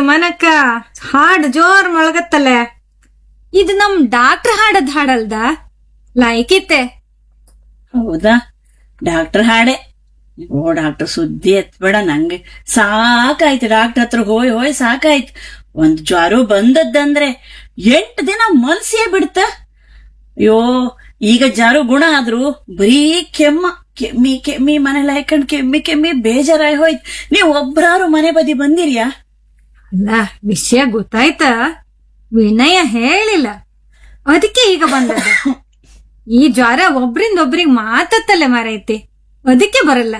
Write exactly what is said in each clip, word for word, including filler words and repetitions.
ಸುಮನಕ್ಕ ಹಾಡ್ ಜೋರ್ ಮೊಳಗತ್ತಲೆ. ಇದು ನಮ್ ಡಾಕ್ಟರ್ ಹಾಡದ್ ಹಾಡಲ್ದ ಲೈಕಿತ್ತೆ. ಹೌದಾ, ಡಾಕ್ಟರ್ ಹಾಡೆ. ಓ ಡಾಕ್ಟರ್ ಸುದ್ದಿ ಎತ್ಬೇಡ, ನಂಗೆ ಸಾಕಾಯ್ತು ಡಾಕ್ಟರ್ ಹತ್ರ ಹೋಯ್ ಹೋಯ್ ಸಾಕಾಯ್ತು. ಒಂದ್ ಜ್ವರ ಬಂದದ್ದಂದ್ರೆ ಎಂಟು ದಿನ ಮಲ್ಸಿಯೇ ಬಿಡ್ತ. ಅಯ್ಯೋ ಈಗ ಜ್ವರ ಗುಣ ಆದ್ರು ಬರೀ ಕೆಮ್ಮ ಕೆಮ್ಮಿ ಕೆಮ್ಮಿ ಮನೇಲಿ ಹಾಕೊಂಡ್ ಕೆಮ್ಮಿ ಕೆಮ್ಮಿ ಬೇಜಾರಾಗಿ ಹೋಯ್ತು. ನೀವ್ ಒಬ್ರಾರು ಮನೆ ಬದಿ ಬಂದಿರಿಯಾ? ಅಲ್ಲ, ವಿಷಯ ಗೊತ್ತಾಯ್ತ, ವಿನಯ ಹೇಳಿಲ್ಲ, ಅದಕ್ಕೆ ಈಗ ಬಂದದ. ಈ ಜ್ವರ ಒಬ್ರಿಂದ ಒಬ್ರಿಗೆ ಮಾತತ್ತಲೆ ಮಾರೈತಿ, ಅದಕ್ಕೆ ಬರಲ್ಲ.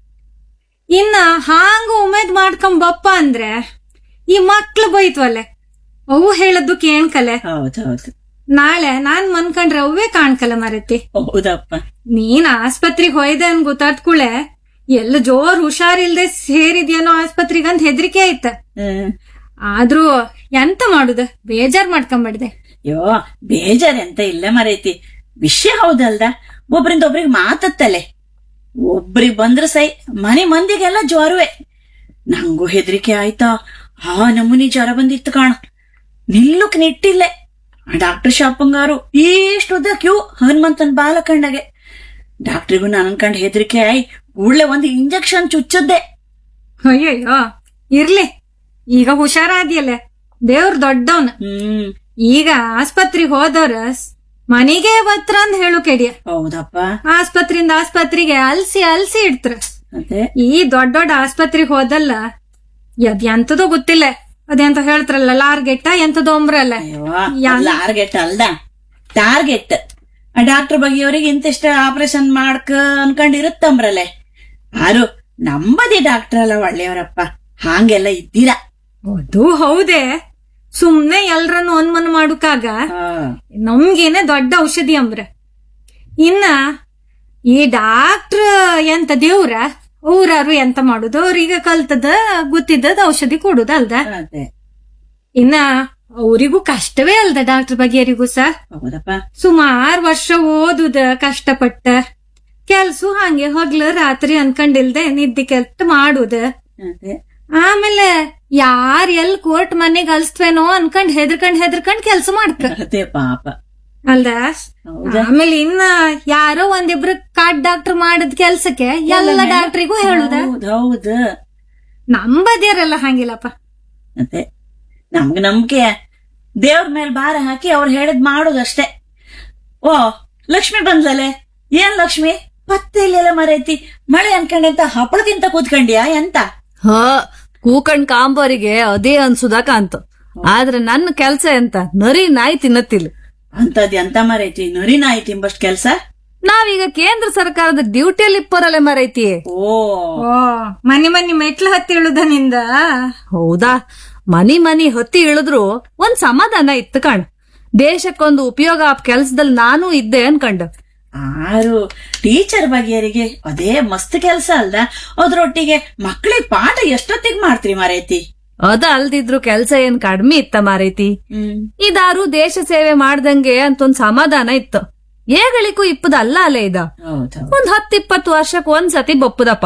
ಇನ್ನ ಹಾಂಗ ಉಮೇದ್ ಮಾಡ್ಕೊಂಡ್ ಬಪ್ಪ ಅಂದ್ರೆ ಈ ಮಕ್ಳು ಬೈತ್ವಲ್ಲೆ, ಅವು ಹೇಳದ್ದು ಕೇಳ್ಕಲೆ. ಹೌದೌದು, ನಾಳೆ ನಾನ್ ಮನ್ಕಂಡ್ರೆ ಅವೇ ಕಾಣ್ಕಲ್ಲ ಮಾರೈತಿ. ಹೌದಪ್ಪ. ನೀನ್ ಆಸ್ಪತ್ರೆಗೆ ಹೋಯ್ದೆ ಅನ್ ಗೊತ್ತಾದ್ ಕೂಳೆ ಎಲ್ಲ ಜೋರ್ ಹುಷಾರಿಲ್ದೆ ಸೇರಿದ್ಯೇನೋ ಆಸ್ಪತ್ರೆಗಂತ ಹೆದರಿಕೆ ಆಯ್ತ. ಆದ್ರೂ ಎಂತ ಮಾಡುದ, ಬೇಜಾರ್ ಮಾಡ್ಕೊಂಬಡ್ದೆ. ಅಯ್ಯೋ ಬೇಜಾರ್ ಎಂತ ಇಲ್ಲ ಮರೈತಿ, ವಿಷಯ ಹೌದಲ್ದ. ಒಬ್ರಿಂದ ಒಬ್ರಿಗೆ ಮಾತತ್ತಲೆ, ಒಬ್ರಿಗೆ ಬಂದ್ರ ಸೈ ಮನೆ ಮಂದಿಗೆಲ್ಲ ಜ್ವರವೇ. ನಂಗೂ ಹೆದರಿಕೆ ಆಯ್ತಾ, ಆ ನಮೂನಿ ಜ್ವರ ಬಂದಿತ್ತು ಕಾಣ. ನಿಲ್ಲುಕ್ ನಿಟ್ಟಿಲ್ಲೆ. ಡಾಕ್ಟರ್ ಶಾಪಂಗಾರು ಇಷ್ಟು ಉದ್ದ ಕ್ಯೂ ಹನುಮಂತನ್ ಬಾಲ ಕಂಡಗೆ. ಡಾಕ್ಟ್ರಿಗೂ ನಾನು ಅನ್ಕಂಡ್ ಹೆದರಿಕೆ ಆಯ್ ಕೂಡ್ಲೆ ಒಂದು ಇಂಜೆಕ್ಷನ್ ಚುಚ್ಚದ್ದೆ. ಅಯ್ಯಯ್ಯೋ ಇರ್ಲಿ, ಈಗ ಹುಷಾರಾದ್ಯಲ್ಲ, ದೇವ್ರ ದೊಡ್ಡವನ್. ಹ್ಮ್ ಈಗ ಆಸ್ಪತ್ರೆಗೆ ಹೋದವ್ರ ಮನೆಗೆ ಬತ್ರ ಅಂದ್ ಹೇಳು ಕೆಡಿಯ. ಹೌದಪ್ಪ. ಆಸ್ಪತ್ರೆಯಿಂದ ಆಸ್ಪತ್ರೆಗೆ ಅಲ್ಸಿ ಅಲ್ಸಿ ಇಡ್ತ್ರ. ಅದೇ ಈ ದೊಡ್ಡ ದೊಡ್ಡ ಆಸ್ಪತ್ರೆಗೆ ಹೋದಲ್ಲ ಅದ್ ಎಂತದೋ ಗೊತ್ತಿಲ್ಲ, ಅದೆಂತ ಹೇಳ್ತಾರಲ್ಲ ಲಾರ್ಗೆಟ್ಟ ಎಂತದೋ ಅಂಬ್ರಲ್ಲ. ಲಾರ್ಗೆಟ್ ಅಲ್ದ, ಟಾರ್ಗೆಟ್. ಡಾಕ್ಟರ್ ಬಗೆಯವ್ರಿಗೆ ಇಂತಿಷ್ಟ ಆಪರೇಷನ್ ಮಾಡ್ಕ ಅನ್ಕೊಂಡಿರುತ್ತಂಬ್ರಲ್ಲೇ. ಆರು ನಂಬದಿ ಡಾಕ್ಟರ್ ಅಲ್ಲ ಒಳ್ಳೆಯವರಪ್ಪ, ಹಾಂಗೆಲ್ಲ ಇದ್ದೀರಾ. ಅದು ಹೌದೇ, ಸುಮ್ನೆ ಎಲ್ರನ್ನು ಅನ್ಮನ್ ಮಾಡುಕಾಗ ನಮ್ಗೇನೆ ದೊಡ್ಡ ಔಷಧಿ ಅಂಬ್ರ. ಇನ್ನ ಈ ಡಾಕ್ಟ್ರ್ ಎಂತ ದೇವ್ರ, ಊರಾರು ಎಂತ ಮಾಡುದು, ಅವ್ರೀಗ ಕಲ್ತದ ಗೊತ್ತಿದ್ದದ ಔಷಧಿ ಕೊಡುದ ಅಲ್ದ. ಇನ್ನ ಅವರಿಗೂ ಕಷ್ಟವೇ ಅಲ್ದ, ಡಾಕ್ಟರ್ ಬಗೆಯರಿಗೂ ಸ. ಸುಮಾರು ವರ್ಷ ಓದುದ ಕಷ್ಟಪಟ್ಟ, ಕೆಲ್ಸು ಹಂಗೆ ಹಗ್ಲು ರಾತ್ರಿ ಅನ್ಕಂಡಿಲ್ದೆ ನಿದ್ದೆ ಕೆಲ್ಸ ಮಾಡುದ. ಆಮೇಲೆ ಯಾರ್ ಎಲ್ ಕೋರ್ಟ್ ಮನೆಗ್ ಅಲ್ಸ್ತವೇನೋ ಅನ್ಕಂಡ್ ಹೆದರ್ಕಂಡ್ ಹೆದರ್ಕಂಡ್ ಕೆಲ್ಸ ಮಾಡ್ತ ಪಾಪ ಅಲ್ದ. ಆಮೇಲೆ ಇನ್ನ ಯಾರೋ ಒಂದಿಬ್ರು ಕಾಡ್ ಡಾಕ್ಟರ್ ಮಾಡದ್ ಕೆಲ್ಸಕ್ಕೆ ಎಲ್ಲ ಡಾಕ್ಟ್ರಿಗೂ ಹೇಳುದ. ಹೌದು, ನಂಬದಿಯರಲ್ಲ ಹಂಗಿಲ್ಲಪ್ಪ. ಅದೇ ನಮ್ಗ ನಂಬಿಕೆ, ದೇವ್ರ ಮೇಲೆ ಭಾರ ಹಾಕಿ ಅವ್ರು ಹೇಳದ್ ಮಾಡೋದಷ್ಟೇ. ಓ ಲಕ್ಷ್ಮಿ ಬಂದ್ಲಲೆ. ಏನ್ ಲಕ್ಷ್ಮಿ ಪತ್ತೆ ಇಲ್ಲೆಲ್ಲ ಮರೈತಿ, ಮಳೆ ಅನ್ಕಂಡೆಂತ ಹಪ್ಪಳದಿಂತ ಕೂತ್ಕಂಡ್ಯಾ ಎಂತ? ಹ ಕೂಕಂಡ್ ಕಾಂಬೋರಿಗೆ ಅದೇ ಅನ್ಸುದಾಕ ಅಂತ. ಆದ್ರೆ ನನ್ನ ಕೆಲ್ಸ ಎಂತ, ನರಿ ನಾಯಿ ತಿನ್ನತ್ತಿಲ್ಲ. ಅಂತದ್ ಎಂತ ಮರೈತಿ, ನರಿ ನಾಯಿ ತಿಂಬಷ್ಟ್ ಕೆಲ್ಸ? ನಾವೀಗ ಕೇಂದ್ರ ಸರ್ಕಾರದ ಡ್ಯೂಟಿಯಲ್ಲಿ ಇಪ್ಪರಲ್ಲೇ ಮರೈತಿ. ಓ ಮನಿ ಮನಿ ಮೆಟ್ಲು ಹತ್ತಿ ಇಳುದ ನಿಂದ. ಹೌದಾ, ಮನಿ ಮನಿ ಹೊತ್ತಿ ಇಳಿದ್ರು ಒಂದ್ ಸಮಾಧಾನ ಇತ್ತು ಕಣ್. ದೇಶಕ್ಕೊಂದು ಉಪಯೋಗ ಆ ಕೆಲ್ಸದಲ್ಲಿ ನಾನು ಇದ್ದೆ ಅನ್ಕಂಡು. ಆರು ಟೀಚರ್ ಬಗೆಯರಿಗೆ ಅದೇ ಮಸ್ತ್ ಕೆಲ್ಸ ಅಲ್ದ. ಅದ್ರೊಟ್ಟಿಗೆ ಮಕ್ಳಿಗೆ ಪಾಠ ಎಷ್ಟೊತ್ತಿಗೆ ಮಾಡ್ತೀರಿ ಮಾರೈತಿ? ಅದ ಅಲ್ದಿದ್ರು ಕೆಲ್ಸ ಏನ್ ಕಡಿಮೆ ಇತ್ತ ಮಾರೈತಿ. ಇದಾರು ದೇಶ ಸೇವೆ ಮಾಡ್ದಂಗೆ ಅಂತ ಒಂದ್ ಸಮಾಧಾನ ಇತ್ತು. ಏಗಳಿಗೂ ಇಪ್ಪದ ಅಲ್ಲ ಅಲ್ಲೇ ಇದ. ಒಂದ್ ಹತ್ ಇಪ್ಪತ್ತು ವರ್ಷಕ್ ಒಂದ್ಸತಿ ಬಪ್ಪುದಪ್ಪ.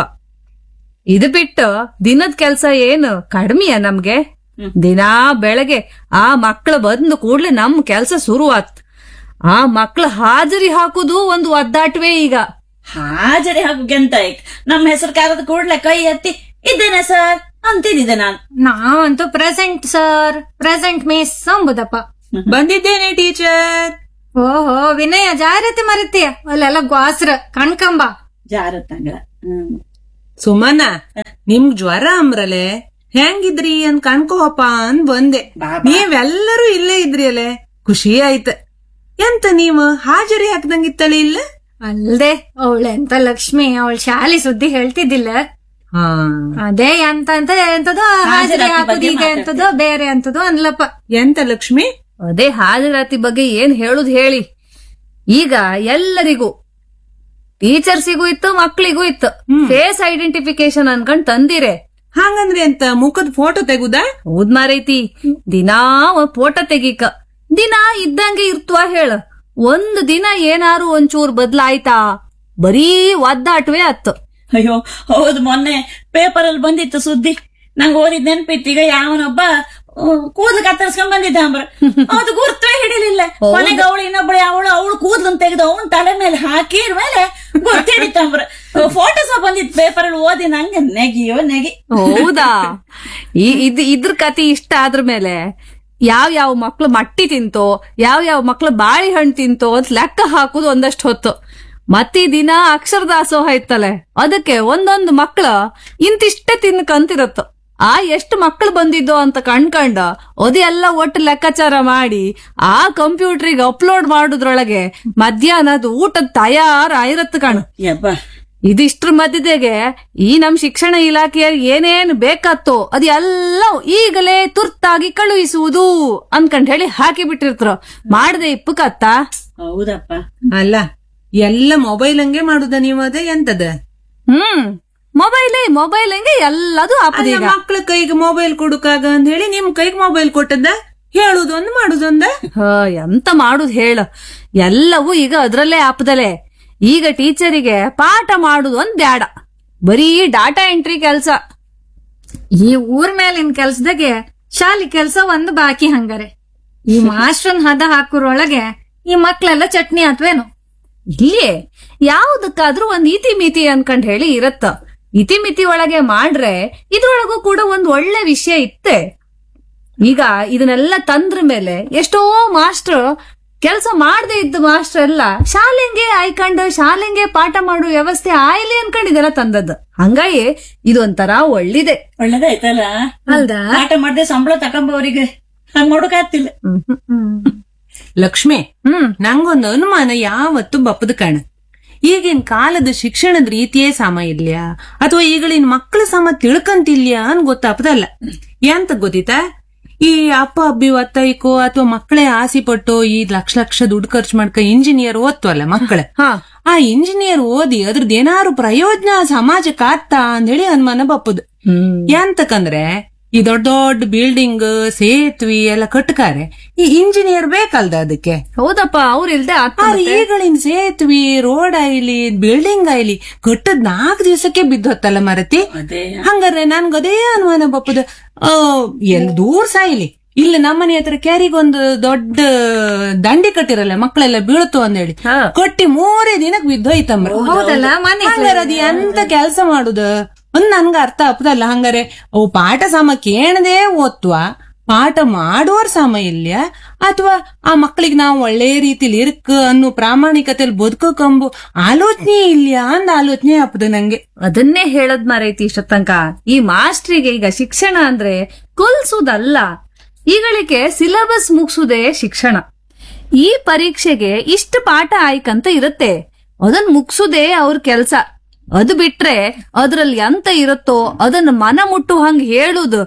ಇದು ಬಿಟ್ಟು ದಿನದ ಕೆಲ್ಸ ಏನು ಕಡಿಮೆಯ ನಮ್ಗೆ? ದಿನಾ ಬೆಳಗ್ಗೆ ಆ ಮಕ್ಳು ಬಂದು ಕೂಡ್ಲೆ ನಮ್ ಕೆಲ್ಸ ಶುರುವಾತ್. ಆ ಮಕ್ಳು ಹಾಜರಿ ಹಾಕುದು ಒಂದು ಒದ್ದಾಟವೇ. ಈಗ ಹಾಜರಿ ಹಾಕುಗೆಂತ ನಮ್ ಹೆಸರು ಕಾಗದ ಕೂಡ್ಲೆ ಕೈ ಎತ್ತಿ ಇದ್ದೇನೆ ಸರ್ ಅಂತಿದ್ದೆ ನಾನು. ನಾವಂತೂ ಪ್ರೆಸೆಂಟ್ ಸರ್, ಪ್ರೆಸೆಂಟ್ ಮಿಸ್ ಅಂಬುದಪ್ಪ. ಬಂದಿದ್ದೇನೆ ಟೀಚರ್. ಓಹೋ ವಿನಯ, ಜಾರತಿ ಮರತಿಯ ಅಲ್ಲೆಲ್ಲ ಗ್ವಾಸ್ರ ಕಣ್ಕಂಬ ಜಾರತ್ತಂಗ. ಹ್ಮ್ ಸುಮನ, ನಿಮ್ ಜ್ವರ ಅಂಬ್ರಲೆ ಹೆಂಗಿದ್ರಿ ಅಂತ ಕಣ್ಕೋಪ್ಪ ಅಂದ್ ಬಂದೆ. ನೀವೆಲ್ಲರೂ ಇಲ್ಲೇ ಇದ್ರಿ ಅಲೆ, ಖುಷಿ ಆಯ್ತ. ಎಂತ ನೀವು ಹಾಜರಿ ಹಾಕ್ದಂಗಿತ್ತಲೆ ಇಲ್ಲ? ಅಲ್ದೆ ಅವಳೆಂತ ಲಕ್ಷ್ಮಿ, ಅವಳ ಶಾಲೆ ಸುದ್ದಿ ಹೇಳ್ತಿದ್ದಿಲ್ಲ. ಹಾ ಅದೇ ಎಂತ ಅಂತ ಎಂತದೋ ಹಾಜರಿ ಹಾಕುದು, ಈಗ ಎಂತದೋ ಬೇರೆ ಅಂತದೋ ಅನ್ಲಪ್ಪ. ಎಂತ ಲಕ್ಷ್ಮಿ? ಅದೇ ಹಾಜರಾತಿ ಬಗ್ಗೆ ಏನ್ ಹೇಳುದ್ ಹೇಳಿ. ಈಗ ಎಲ್ಲರಿಗೂ, ಟೀಚರ್ಸಿಗೂ ಇತ್ತು, ಮಕ್ಳಿಗೂ ಇತ್ತು, ಫೇಸ್ ಐಡೆಂಟಿಫಿಕೇಶನ್ ಅನ್ಕೊಂಡ್ ತಂದಿರೆ. ಹಂಗಂದ್ರೆ ಎಂತ ಮುಖದ ಫೋಟೋ ತೆಗುದಾ? ಹೌದ್ ಮಾರೈತಿ, ದಿನಾ ಫೋಟೋ ತೆಗೀಕ. ದಿನ ಇದ್ದಂಗೆ ಇರ್ತವಾ ಹೇಳ. ಒಂದ್ ದಿನ ಏನಾರು ಒಂಚೂರ್ ಬದ್ಲಾಯ್ತಾ, ಬರೀ ಒದ್ದಾಟವೇ ಅತ್ತು. ಅಯ್ಯೋ ಹೌದು, ಮೊನ್ನೆ ಪೇಪರ್ ಅಲ್ಲಿ ಬಂದಿತ್ತು ಸುದ್ದಿ. ನಂಗೆ ಓದಿದ್ ನೆನ್ಪಿತ್ತು. ಈಗ ಯಾವನೊಬ್ಬ ಕೂದಲು ಕತ್ತರಿಸ್ಕೊಂಡ್ ಬಂದಿದ್ದ ಅಂಬ್ರ, ಅದು ಗುರ್ತೇ ಹಿಡಿಲಿಲ್ಲ. ಕೊನೆಗೆ ಅವಳು ಇನ್ನೊಬ್ಬಳು ಅವಳು ಅವಳು ಕೂದಲನ್ನು ತೆಗೆದು ಅವನ್ ತಲೆ ಮೇಲೆ ಹಾಕಿರ ಮೇಲೆ ಗುರ್ತು ಹಿಡಿತಂಬ್ರ. ಫೋಟೋ ಸಹ ಬಂದಿತ್ತು ಪೇಪರ್ ಅಲ್ಲಿ, ಓದಿ ನಂಗೆ ನೆಗಿಯೋ ನೆಗಿ. ಹೌದಾ? ಈ ಇದ್ ಇದ್ರ ಕತಿ ಇಷ್ಟ ಆದ್ರ ಮೇಲೆ ಯಾವ ಯಾವ ಮಕ್ಳು ಮಟ್ಟಿ ತಿಂತೋ, ಯಾವ ಯಾವ ಮಕ್ಳು ಬಾಳೆಹಣ್ಣು ತಿಂತೋ ಅಂತ ಲೆಕ್ಕ ಹಾಕುದು ಒಂದಷ್ಟು ಹೊತ್ತು. ಮತ್ತಿ ದಿನ ಅಕ್ಷರ ದಾಸೋಹ ಇತ್ತಲೆ, ಅದಕ್ಕೆ ಒಂದೊಂದು ಮಕ್ಳು ಇಂತಿಷ್ಟೇ ತಿನ್ಕಂತಿರತ್ತ. ಆ ಎಷ್ಟು ಮಕ್ಳು ಬಂದಿದ್ದೋ ಅಂತ ಕಣ್ಕಂಡ ಅದೆಲ್ಲ ಒಟ್ಟು ಲೆಕ್ಕಾಚಾರ ಮಾಡಿ ಆ ಕಂಪ್ಯೂಟರ್ಗೆ ಅಪ್ಲೋಡ್ ಮಾಡುದ್ರೊಳಗೆ ಮಧ್ಯಾಹ್ನದ ಊಟದ ತಯಾರಾಗಿರತ್ತ ಕಣು. ಇದಿಷ್ಟ್ರ ಮಧ್ಯದಾಗೆ ಈ ನಮ್ ಶಿಕ್ಷಣ ಇಲಾಖೆಯಲ್ಲಿ ಏನೇನು ಬೇಕಾತ್ತೋ ಅದೆಲ್ಲ ಈಗಲೇ ತುರ್ತಾಗಿ ಕಳುಹಿಸುವುದು ಅನ್ಕಂಡ್ ಹೇಳಿ ಹಾಕಿ ಬಿಟ್ಟಿರ್ತಾರ. ಮಾಡದೆ ಇಪ್ಪು ಕತ್ತ. ಹೌದಪ್ಪ. ಅಲ್ಲ, ಎಲ್ಲ ಮೊಬೈಲ್ ಹಂಗೆ ಮಾಡುದ ನೀವು? ಅದೇ ಎಂತದ? ಹ್ಮ್, ಮೊಬೈಲೇ ಮೊಬೈಲ್ ಹಂಗೆ ಎಲ್ಲದೂ ಆಪದ. ಈಗ ಮಕ್ಳ ಕೈಗೆ ಮೊಬೈಲ್ ಕೊಡುಕಾಗ ಅಂತ ಹೇಳಿ ನಿಮ್ ಕೈಗೆ ಮೊಬೈಲ್ ಕೊಟ್ಟದ, ಹೇಳುದೊಂದು ಮಾಡುದೊಂದ. ಹ ಎಂತ ಮಾಡುದ್ ಹೇಳ, ಎಲ್ಲವೂ ಈಗ ಅದ್ರಲ್ಲೇ ಆಪದಲೆ. ಈಗ ಟೀಚರಿಗೆ ಪಾಠ ಮಾಡುದು ಒಂದ್ ಬ್ಯಾಡ, ಬರೀ ಡಾಟಾ ಎಂಟ್ರಿ ಕೆಲ್ಸ. ಈ ಊರ್ ಮೇಲಿನ ಕೆಲ್ಸದಾಗೆ ಶಾಲಿ ಕೆಲ್ಸ ಒಂದ್ ಬಾಕಿ ಹಂಗಾರೆ. ಈ ಮಾಸ್ಟರ್ನ್ ಹದ ಹಾಕುರೊಳಗೆ ಈ ಮಕ್ಳೆಲ್ಲ ಚಟ್ನಿ ಆತ್ವೇನು? ಇಲ್ಲಿ ಯಾವ್ದಕ್ಕಾದ್ರೂ ಒಂದ್ ಇತಿ ಮಿತಿ ಅನ್ಕಂಡ್ ಹೇಳಿ ಇರತ್ತ. ಇತಿಮಿತಿ ಒಳಗೆ ಮಾಡ್ರೆ ಇದ್ರೊಳಗೂ ಕೂಡ ಒಂದ್ ಒಳ್ಳೆ ವಿಷಯ ಇತ್ತೆ. ಈಗ ಇದನ್ನೆಲ್ಲ ತಂದ್ರ ಮೇಲೆ ಎಷ್ಟೋ ಮಾಸ್ಟರ್ ಕೆಲ್ಸ ಮಾಡದೆ ಇದ್ದ ಮಾಸ್ಟರ್ ಎಲ್ಲ ಶಾಲೆಂಗೆ ಆಯ್ಕಂಡ್ ಶಾಲೆಂಗೆ ಪಾಠ ಮಾಡುವ ವ್ಯವಸ್ಥೆ ಆಯ್ಲಿ ಅನ್ಕೊಂಡಿದಾರ ತಂದದ್ದು. ಹಂಗಾಗಿ ಇದೊಂಥರ ಒಳ್ಳಿದೆ. ಒಳ್ಳೇದಾಯ್ತಲ್ಲ ಅಲ್ದ? ಪಾಠ ಮಾಡದೆ ಸಂಬಳ ತಕೊಂಬವ್ರಿಗೆ ಹಂಗ್ ನೋಡಕಾಗ್ತಿಲ್ಲ. ಲಕ್ಷ್ಮಿ, ಹ್ಮ್ ನಂಗೊಂದು ಅನುಮಾನ ಯಾವತ್ತು ಬಪ್ಪದ ಕಾಣ. ಈಗಿನ ಕಾಲದ ಶಿಕ್ಷಣದ ರೀತಿಯೇ ಸಮ ಇಲ್ಯಾ ಅಥವಾ ಈಗಳಿನ ಮಕ್ಕಳ ಸಮ ತಿಳ್ಕಂತಿಲ್ಯಾ ಅನ್ ಗೊತ್ತಾಪದಲ್ಲ. ಎಂತ ಗೊತ್ತಿತಾ, ಈ ಅಪ್ಪ ಅಬ್ಬಿ ಒತ್ತಾಯ್ಕೋ ಅಥವಾ ಮಕ್ಕಳೇ ಆಸೆ ಪಟ್ಟು ಈ ಲಕ್ಷ ಲಕ್ಷ ದುಡ್ಡು ಖರ್ಚು ಮಾಡ್ಕ ಇಂಜಿನಿಯರ್ ಓದ್ತವಲ್ಲ ಮಕ್ಕಳ, ಆ ಇಂಜಿನಿಯರ್ ಓದಿ ಅದ್ರದ್ದು ಏನಾರು ಪ್ರಯೋಜನ ಸಮಾಜಕ್ಕೆ ಆಗ್ತಾ ಅಂತ ಹೇಳಿ ಅನುಮಾನ ಬಪ್ಪದು. ಎಂತಕಂದ್ರೆ ಈ ದೊಡ್ಡ ದೊಡ್ಡ ಬಿಲ್ಡಿಂಗ್ ಸೇತುವೆ ಎಲ್ಲ ಕಟ್ಕಾರೆ ಈ ಇಂಜಿನಿಯರ್ ಬೇಕಲ್ದ ಅದಕ್ಕೆ. ಹೌದಪ್ಪ, ಅವ್ರ ಇಲ್ದೆ ಈಗಳಿನ ಸೇತುವೆ ರೋಡ್ ಆಯ್ಲಿ ಬಿಲ್ಡಿಂಗ್ ಆಯ್ಲಿ ಕಟ್ಟದ್ ನಾಲ್ಕು ದಿವಸಕ್ಕೆ ಬಿದ್ದೊತ್ತಲ್ಲ ಮರತಿ. ಹಂಗಾರೆ ನನ್ಗದೇ ಅನುಮಾನ ಬಪ್ಪದ, ಎಲ್ ದೂರ ಸಾಯ್ಲಿ ಇಲ್ಲ ನಮ್ಮನೆ ಹತ್ರ ಕ್ಯಾರಿಗೊಂದು ದೊಡ್ಡ ದಂಡಿ ಕಟ್ಟಿರಲ್ಲ ಮಕ್ಕಳೆಲ್ಲ ಬೀಳತು ಅಂದೇಳಿ ಕಟ್ಟಿ ಮೂರೇ ದಿನಕ್ ಬಿದ್ದೋಯ್ತಮ್ಮ. ಹೌದಲ್ಲ, ಹಂಗಾರೆ ಅದ್ ಎಂತ ಕೆಲ್ಸ ಮಾಡುದ ಒಂದ್ ನನ್ಗ ಅರ್ಥ ಆಗ್ತದಲ್ಲ. ಹಂಗಾರೆ ಅವು ಪಾಠ ಸಮ ಕೇಳದೆ ಓದ್ವ, ಪಾಠ ಮಾಡುವರ್ ಸಮ ಇಲ್ಯ ಅಥವಾ ಆ ಮಕ್ಕಳಿಗೆ ನಾವು ಒಳ್ಳೆ ರೀತಿಲಿ ಇರ್ಕ ಅನ್ನೋ ಪ್ರಾಮಾಣಿಕತೆಯಲ್ಲಿ ಬದುಕಂಬು ಆಲೋಚನೆ ಇಲ್ಯಾ ಅಂದ ಆಲೋಚನೆ ಆಗ್ತದೆ ನಂಗೆ. ಅದನ್ನೇ ಹೇಳದ್ ಮಾರೈತಿ ಇಷ್ಟ ತನಕ. ಈ ಮಾಸ್ಟ್ರಿಗೆ ಈಗ ಶಿಕ್ಷಣ ಅಂದ್ರೆ ಕಲ್ಸುದಲ್ಲ, ಈಗಳಿಗೆ ಸಿಲೆಬಸ್ ಮುಗಿಸುದೇ ಶಿಕ್ಷಣ. ಈ ಪರೀಕ್ಷೆಗೆ ಇಷ್ಟ ಪಾಠ ಆಯ್ಕಂತ ಇರುತ್ತೆ, ಅದನ್ ಮುಗ್ಸುದೇ ಅವ್ರ ಕೆಲ್ಸ. ಅದು ಬಿಟ್ರೆ ಅದ್ರಲ್ಲಿ ಎಂತ ಇರುತ್ತೋ ಅದನ್ನ ಮನ ಮುಟ್ಟು ಹಂಗ ಹೇಳುದು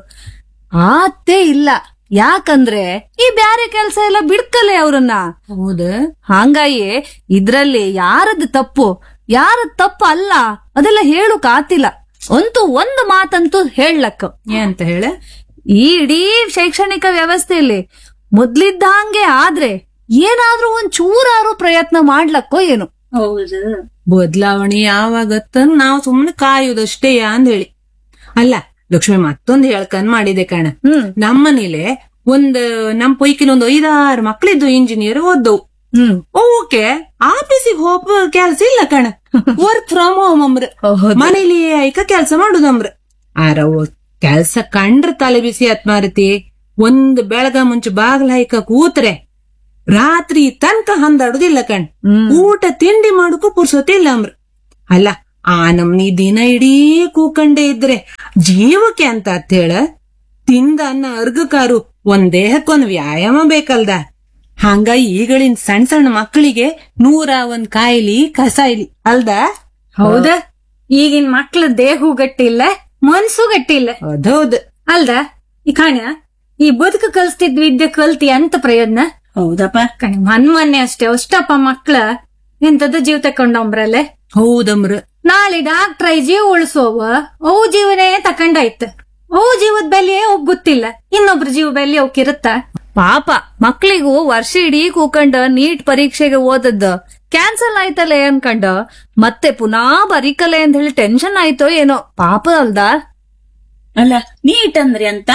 ಆತೇ ಇಲ್ಲ. ಯಾಕಂದ್ರೆ ಈ ಬ್ಯಾರೆ ಕೆಲ್ಸ ಎಲ್ಲ ಬಿಡ್ಕಲೆ ಅವ್ರನ್ನ. ಹೌದ? ಹಂಗಾಗಿ ಇದ್ರಲ್ಲಿ ಯಾರದ್ ತಪ್ಪು ಯಾರದ್ ತಪ್ಪು ಅಲ್ಲ ಅದೆಲ್ಲ ಹೇಳುಕ್ ಆತಿಲ್ಲ. ಅಂತೂ ಒಂದು ಮಾತಂತೂ ಹೇಳಕ್, ಏನಂತ ಹೇಳ, ಈ ಇಡೀ ಶೈಕ್ಷಣಿಕ ವ್ಯವಸ್ಥೆಯಲ್ಲಿ ಮೊದ್ಲಿದ್ದಂಗೆ ಆದ್ರೆ ಏನಾದ್ರೂ ಒಂದ್ ಚೂರಾರು ಪ್ರಯತ್ನ ಮಾಡ್ಲಕ್ಕೋ ಏನು. ಹೌದು, ಬದಲಾವಣೆ ಯಾವಾಗತ್ತ ನಾವು ಸುಮ್ನೆ ಕಾಯುದಷ್ಟೇ ಅಂದ್ ಹೇಳಿ. ಅಲ್ಲ ಲಕ್ಷ್ಮಿ, ಮತ್ತೊಂದು ಹೇಳ್ಕಂದ್ ಮಾಡಿದೆ ಕಣ. ಹ್ಮ್ ನಮ್ಮನೇಲೆ ಒಂದ್ ನಮ್ ಪೈಕಿನ ಒಂದ್ ಐದಾರು ಮಕ್ಳಿದ್ದು ಇಂಜಿನಿಯರ್ ಓದ್ದವು. ಹ್ಮ್ ಓಕೆ, ಆಫೀಸಿಗೆ ಹೋಗ ಕೆಲ್ಸ ಇಲ್ಲ ಕಣ, ವರ್ಕ್ ಫ್ರಮ್ ಹೋಮ್ ಅಂಬ್ರ, ಮನೇಲಿ ಐಕ ಕೆಲ್ಸ ಮಾಡುದಮ್ರ. ಆರ ಕೆಲ್ಸ ಕಂಡ್ರ ತಲೆ ಬಿಸಿ ಹತ್ ಮಾರತಿ. ಒಂದ್ ಬೆಳಗ ಮುಂಚೆ ಬಾಗ್ಲ ಹಾಯ್ಕ ಕೂತ್ರೆ ರಾತ್ರಿ ತನಕ ಹಂದಾಡುದಿಲ್ಲ ಕಣ್. ಊಟ ತಿಂಡಿ ಮಾಡಕ್ಕೂ ಪುರ್ಸೊತ್ತೆ ಇಲ್ಲ ಅಂಬ್ರ. ಅಲ್ಲ ಆ ನಮ್ನಿ ದಿನ ಇಡೀ ಕೂಕಂಡೇ ಇದ್ರೆ ಜೀವಕ್ಕೆ ಅಂತ ಅತ್ ಹೇಳ, ತಿಂದ ಅನ್ನ ಅರ್ಗಕಾರು ಒಂದ್ ದೇಹಕ್ಕೊಂದ್ ವ್ಯಾಯಾಮ ಬೇಕಲ್ದ. ಹಂಗ ಈಗಳಿನ ಸಣ್ಣ ಸಣ್ಣ ಮಕ್ಕಳಿಗೆ ನೂರ ಒಂದ್ ಕಾಯಿಲಿ ಕಸಾಯಿಲಿ ಅಲ್ದ. ಹೌದ? ಈಗಿನ ಮಕ್ಳ ದೇಹವು ಗಟ್ಟಿಲ್ಲ, ಮನ್ಸು ಗಟ್ಟಿಲ್ಲ. ಅದೌದು ಅಲ್ದ? ಈ ಕಾಣ ಈ ಬದುಕು ಕಲ್ಸ್ತಿದ್ ವಿದ್ಯೆ ಕಲ್ತಿ ಅಂತ ಪ್ರಯೋಜನ. ಹೌದಪ್ಪ. ಕಣೆ ಮನ್ ಮೊನ್ನೆ ಅಷ್ಟೇ ಅಷ್ಟಪ್ಪ ಮಕ್ಳ ಎಂತದ ಜೀವ ತಕೊಂಡಂಬ್ರಲ್ಲೇ. ಹೌದಮ್ರ. ನಾಳೆ ಡಾಕ್ಟ್ರ ಜೀವ ಉಳಿಸೋವ ಅವು ಜೀವನೇ ತಕೊಂಡಾಯ್ತ. ಅವು ಜೀವದ ಬೆಲೆ ಅವ್ ಗೊತ್ತಿಲ್ಲ, ಇನ್ನೊಬ್ರ ಜೀವ ಬೆಲೆ ಅವಕ್ಕಿರುತ್ತ. ಪಾಪ ಮಕ್ಳಿಗೂ ವರ್ಷ ಇಡೀ ಕೂಕಂಡ ನೀಟ್ ಪರೀಕ್ಷೆಗೆ ಓದದ್ದ ಕ್ಯಾನ್ಸಲ್ ಆಯ್ತಲ್ಲ ಅನ್ಕಂಡ ಮತ್ತೆ ಪುನಾ ಬರೀಕಲೆ ಅಂತ ಹೇಳಿ ಟೆನ್ಷನ್ ಆಯ್ತೋ ಏನೋ. ಪಾಪ ಅಲ್ದ? ಅಲ್ಲ ನೀಟ್ ಅಂದ್ರೆ ಅಂತ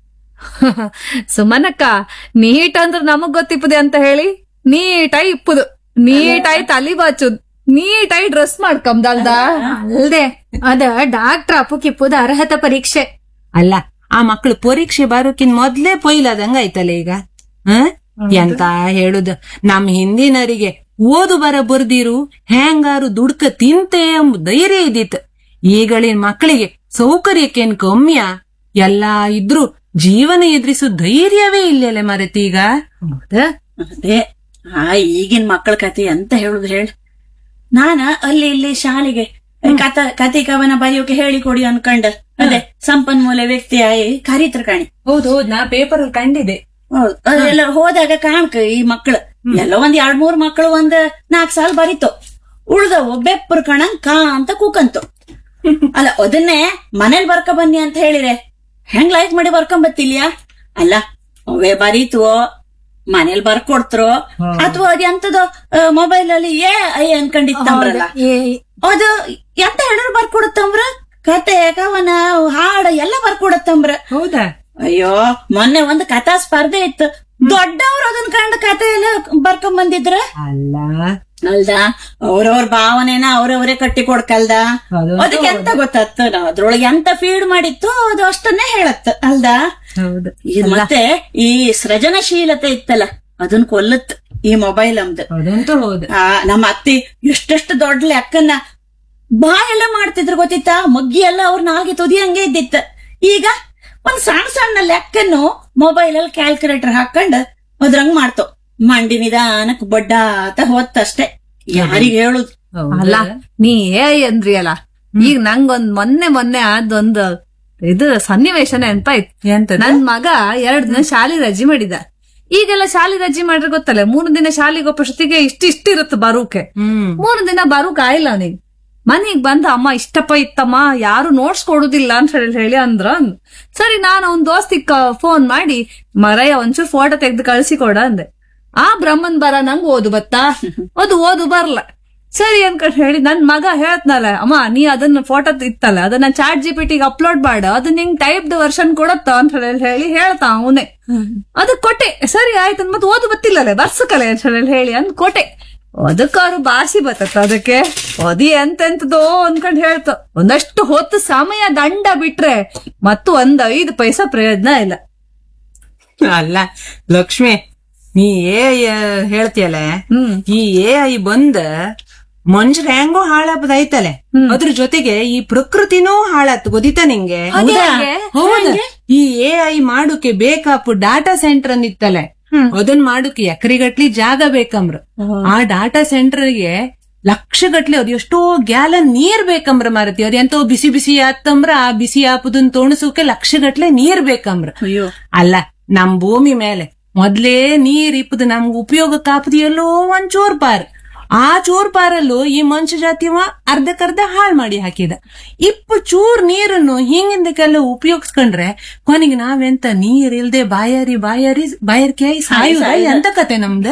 ಸುಮನಕ್ಕ ನೀಟ್ ಅಂದ್ರ ನಮಗ್ ಗೊತ್ತಿಪ್ಪದೆ ಅಂತ ಹೇಳಿ ನೀಟಾಗಿ ಇಪ್ಪುದು ನೀಟಾಗಿ ತಲಿ ಬಾಚುದ್ ನೀಟಾಗಿ ಡ್ರೆಸ್ ಮಾಡ್ಕಂದಲ್ದ. ಅಲ್ದೆ ಅದ ಡಾಕ್ಟರ್ ಅಪ್ಪುಕಿಪ್ಪುದ ಅರ್ಹತಾ ಪರೀಕ್ಷೆ. ಅಲ್ಲ ಆ ಮಕ್ಳು ಪರೀಕ್ಷೆ ಬರೋಕಿನ್ ಮೊದ್ಲೇ ಪೊಯ್ಲಾದಂಗ ಆಯ್ತಲ್ಲ ಈಗ. ಹ ಎಂತ ಹೇಳುದ, ನಮ್ ಹಿಂದಿನರಿಗೆ ಓದು ಬರ ಬರ್ದಿರು ಹೆಂಗಾರು ದುಡ್ಕ ತಿಂತೆ ಎಂಬ ಧೈರ್ಯ ಇದ್ದಿತ್ತು. ಈಗಳಿನ ಮಕ್ಕಳಿಗೆ ಸೌಕರ್ಯಕ್ಕೇನ್ ಕಮ್ಮಿಯ, ಎಲ್ಲಾ ಇದ್ರು ಜೀವನ ಎದುರಿಸೋ ಧೈರ್ಯವೇ ಇಲ್ಲಲೆ ಮರತೀಗ. ಅದೇ ಆ ಈಗಿನ ಮಕ್ಕಳ ಕತೆ ಅಂತ ಹೇಳುದು ಹೇಳ. ನಾನ ಅಲ್ಲಿ ಇಲ್ಲಿ ಶಾಲೆಗೆ ಕಥ ಕತೆ ಕವನ ಬರೆಯೋಕೆ ಹೇಳಿಕೊಡಿ ಅನ್ಕೊಂಡ ಅದೇ ಸಂಪನ್ಮೂಲ ವ್ಯಕ್ತಿ ಆಗಿ ಕರೀತ್ರ ಕಾಣಿ. ಹೌದು ಹೌದು, ನಾ ಪೇಪರ್ ಅಲ್ಲಿ ಕಂಡಿದೆ. ಹೌದು, ಅದೆಲ್ಲ ಹೋದಾಗ ಕಾಣ್ಕ ಈ ಮಕ್ಳು ಎಲ್ಲ ಒಂದ್ ಎರಡ್ ಮೂರ್ ಮಕ್ಳು ಒಂದ್ ನಾಲ್ಕ್ ಸಾಲ ಬರೀತು, ಉಳ್ದವು ಬೆಪ್ಪರ್ ಕಣಂಗ್ ಕಾ ಅಂತ ಕೂಕಂತು. ಅಲ್ಲ ಅದನ್ನೇ ಮನೇಲಿ ಬರ್ಕ ಬನ್ನಿ ಅಂತ ಹೇಳಿರೆ ಹೆಂಗ್ ಲೈಕ್ ಮಾಡಿ ಬರ್ಕೊಂಬತ್ತಿಲ್ಯಾ? ಅಲ್ಲ ಅವೇ ಬರೀತುವೋ ಮನೇಲಿ ಬರ್ಕೊಡ್ತರೋ ಅಥವಾ ಅದ್ ಎಂತದೋ ಮೊಬೈಲ್ ಅಲ್ಲಿ ಏ ಐ ಅನ್ಕೊಂಡಿತ್ತಂಬ್ರಲ್ಲ, ಅದು ಎಂತ ಹೇಳಿದ್ರು ಬರ್ಕೊಡತ್ತಂಬ್ರ. ಕತೆ ಕವನ ಹಾಡ ಎಲ್ಲ ಬರ್ಕೊಡತ್ತಂಬ್ರ. ಹೌದಾ? ಅಯ್ಯೋ ಮೊನ್ನೆ ಒಂದು ಕಥಾ ಸ್ಪರ್ಧೆ ಇತ್ತು, ದೊಡ್ಡವ್ರು ಅದನ್ ಕಂಡು ಕತೆ ಎಲ್ಲ ಬರ್ಕೊಂಡ್ ಬಂದಿದ್ರ. ಅಲ್ಲ ಅಲ್ದ ಅವ್ರವ್ರ ಭಾವನೆನ ಅವ್ರವ್ರೇ ಕಟ್ಟಿ ಕೊಡ್ಕಲ್ದ. ಅದಕ್ಕೆ ಎಂತ ಗೊತ್ತಾಗ್ತ ಅದ್ರೊಳಗೆ ಎಂತ ಫೀಡ್ ಮಾಡಿತ್ತು ಅದು ಅಷ್ಟನ್ನೇ ಹೇಳತ್ತ ಅಲ್ದ. ಹೌದು. ಮತ್ತೆ ಈ ಸೃಜನಶೀಲತೆ ಇತ್ತಲ್ಲ ಅದನ್ ಕೊಲ್ಲತ್ ಈ ಮೊಬೈಲ್ ಅಮ್ದು. ಅದಂತೂ ಹೌದು. ಆ ನಮ್ಮ ಅತ್ತಿ ಎಷ್ಟೆಷ್ಟು ದೊಡ್ಡ ಲೆಕ್ಕನ್ನ ಬಾ ಎಲ್ಲ ಮಾಡ್ತಿದ್ರು ಗೊತ್ತಿತ್ತ, ಮಗ್ಗಿ ಎಲ್ಲ ಅವ್ರ ನಾಲ್ಗೆ ತುದಿ ಹಂಗೆ ಇದ್ದಿತ್ತ. ಈಗ ಒಂದ್ ಸಣ್ಣ ಸಣ್ಣ ಲೆಕ್ಕನ್ನು ಮೊಬೈಲ್ ಅಲ್ಲಿ ಕ್ಯಾಲ್ಕುಲೇಟರ್ ಹಾಕೊಂಡ್ ಅದ್ರಂಗ್ ಮಾಡ್ತೋ ಮಂಡಿ ನಿಧಾನಕ್ ಬಡ್ಡ ಅಂತ ಹೋತಷ್ಟೇ. ಯಾರಿಗ ಹೇಳುದು? ಅಲ್ಲ ನೀ ಏ ಅಂದ್ರಿ ಅಲ್ಲ, ಈಗ ನಂಗೊಂದ್ ಮೊನ್ನೆ ಮೊನ್ನೆ ಅದೊಂದು ಇದು ಸನ್ನಿವೇಶ ನೆನ್ಪಾಯ್ತು. ನನ್ ಮಗ ಎರಡ್ ದಿನ ಶಾಲೆ ರಜೆ ಮಾಡಿದ. ಈಗೆಲ್ಲ ಶಾಲೆ ರಜೆ ಮಾಡ್ರೆ ಗೊತ್ತಲ್ಲ, ಮೂರು ದಿನ ಶಾಲೆಗೆ ಒಪ್ಪಷ್ಟೊತ್ತಿಗೆ ಇಷ್ಟ ಇಷ್ಟ ಇರುತ್ತೆ ಬರೋಕೆ. ಮೂರು ದಿನ ಬರೋಕ್ ಆಯ್ಲ ಅವನಿಗೆ. ಮನೆಗ್ ಬಂದ ಅಮ್ಮ ಇಷ್ಟಪ್ಪ ಇತ್ತಮ್ಮ ಯಾರು ನೋಟ್ಸ್ ಕೊಡುದಿಲ್ಲ ಅಂತ ಹೇಳಿ ಹೇಳಿ ಅಂದ್ರ. ಸರಿ ನಾನು ಅವ್ನ್ ದೋಸ್ತಿಗ್ ಫೋನ್ ಮಾಡಿ ಮರಯ್ಯ ಒಂಚೂರು ಫೋಟೋ ತೆಗ್ದು ಕಳ್ಸಿ ಕೊಡ ಅಂದೆ. ಆ ಬ್ರಹ್ಮನ್ ಬರ ನಂಗ್ ಓದು ಬತ್ತಾ, ಅದು ಓದು ಬರ್ಲ. ಸರಿ ಅನ್ಕೊಂಡ್ ಹೇಳಿ ನನ್ ಮಗ ಹೇಳ್ತನಲ್ಲ, ಅಮ್ಮ ನೀ ಅದನ್ನ ಫೋಟೋ ಇತ್ತಲ್ಲ ಅದನ್ನ ಚಾಟ್ ಜಿ ಪಿ ಟಿಗೆ ಅಪ್ಲೋಡ್ ಮಾಡ, ಅದು ನಿಂಗ್ ಟೈಪ್ ವರ್ಷನ್ ಕೊಡತ್ತ ಅಂತ ಹೇಳಿ ಹೇಳಿ ಹೇಳ್ತಾ ಅವನೇ. ಅದಕ್ ಕೊಟ್ಟೆ. ಸರಿ ಆಯ್ತು ಮತ್ ಓದು ಬತ್ತಿಲ್ಲಲ್ಲ ಬರ್ಸಕಲೆ ಅಂತ ಹೇಳಿ ಹೇಳಿ ಅಂದ್ ಕೊಟ್ಟೆ. ಅದಕ್ಕ ಅವ್ರು ಬಾಸಿ ಬತ್ತ ಅದಕ್ಕೆ ಅದಿ ಎಂತೆಂತದೋ ಅನ್ಕೊಂಡ್ ಹೇಳ್ತ. ಒಂದಷ್ಟು ಹೊತ್ತು ಸಮಯ ದಂಡ ಬಿಟ್ರೆ ಮತ್ತು ಒಂದ್ ಐದು ಪೈಸಾ ಪ್ರಯೋಜನ ಇಲ್ಲ. ಅಲ್ಲ ಲಕ್ಷ್ಮಿ, ನೀ ಏ ಹೇಳ್ತಿಯಲ್ಲ, ಈ ಎ ಐ ಬಂದ ಮನುಷ್ಯರ ಹೆಂಗೋ ಹಾಳಾಪದೈತಲೆ, ಅದ್ರ ಜೊತೆಗೆ ಈ ಪ್ರಕೃತಿನೂ ಹಾಳಾತ್ ಗೊತ್ತಿತ್ತ ನಿಂಗೆ? ಹೌದ. ಈ ಎ ಐ ಮಾಡೋಕೆ ಬೇಕಾಪು ಡಾಟಾ ಸೆಂಟರ್ ಅಂದಿತ್ತಲೆ, ಅದನ್ ಮಾಡೋಕೆ ಎಕರೆಗಟ್ಲಿ ಜಾಗ ಬೇಕಂಬ್ರ. ಆ ಡಾಟಾ ಸೆಂಟರ್ಗೆ ಲಕ್ಷಗಟ್ಲೆ ಅದ್ ಎಷ್ಟೋ ಗ್ಯಾಲನ್ ನೀರ್ ಬೇಕಂಬ್ರ ಮಾರತಿ. ಅದ್ ಎಂತೋ ಬಿಸಿ ಬಿಸಿ ಆತಂಬ್ರ ಆ ಬಿಸಿ ಆಪದನ್ ತೋಣಸೋಕೆ ಲಕ್ಷಗಟ್ಲೆ ನೀರ್ ಬೇಕಂಬ್ರ. ಅಲ್ಲ ನಮ್ ಭೂಮಿ ಮೇಲೆ ಮೊದ್ಲೇ ನೀರ್ ಇಪ್ಪದು ನಮ್ಗ ಉಪಯೋಗಕ್ಕೆ ಆಪದು ಎಲ್ಲೋ ಒಂದ್ ಚೋರ್ ಪಾರ್. ಆ ಚೋರ್ ಪಾರಲ್ಲೂ ಈ ಮನುಷ್ಯ ಜಾತಿವ ಅರ್ಧಕ್ಕರ್ಧ ಹಾಳ್ ಮಾಡಿ ಹಾಕಿದ. ಇಪ್ಪು ಚೂರ್ ನೀರನ್ನು ಹಿಂಗಿಂದಕ್ಕೆಲ್ಲ ಉಪಯೋಗಿಸ್ಕೊಂಡ್ರೆ ಕೊನೆಗೆ ನಾವೆಂತ ನೀರ್ ಇಲ್ದೆ ಬಾಯಾರಿ ಬಾಯಾರಿ ಬಾಯಾರಿಕೆ ಆಗಿ ಸಾಯುದ ಎಂತ ಕತೆ ನಮ್ದು.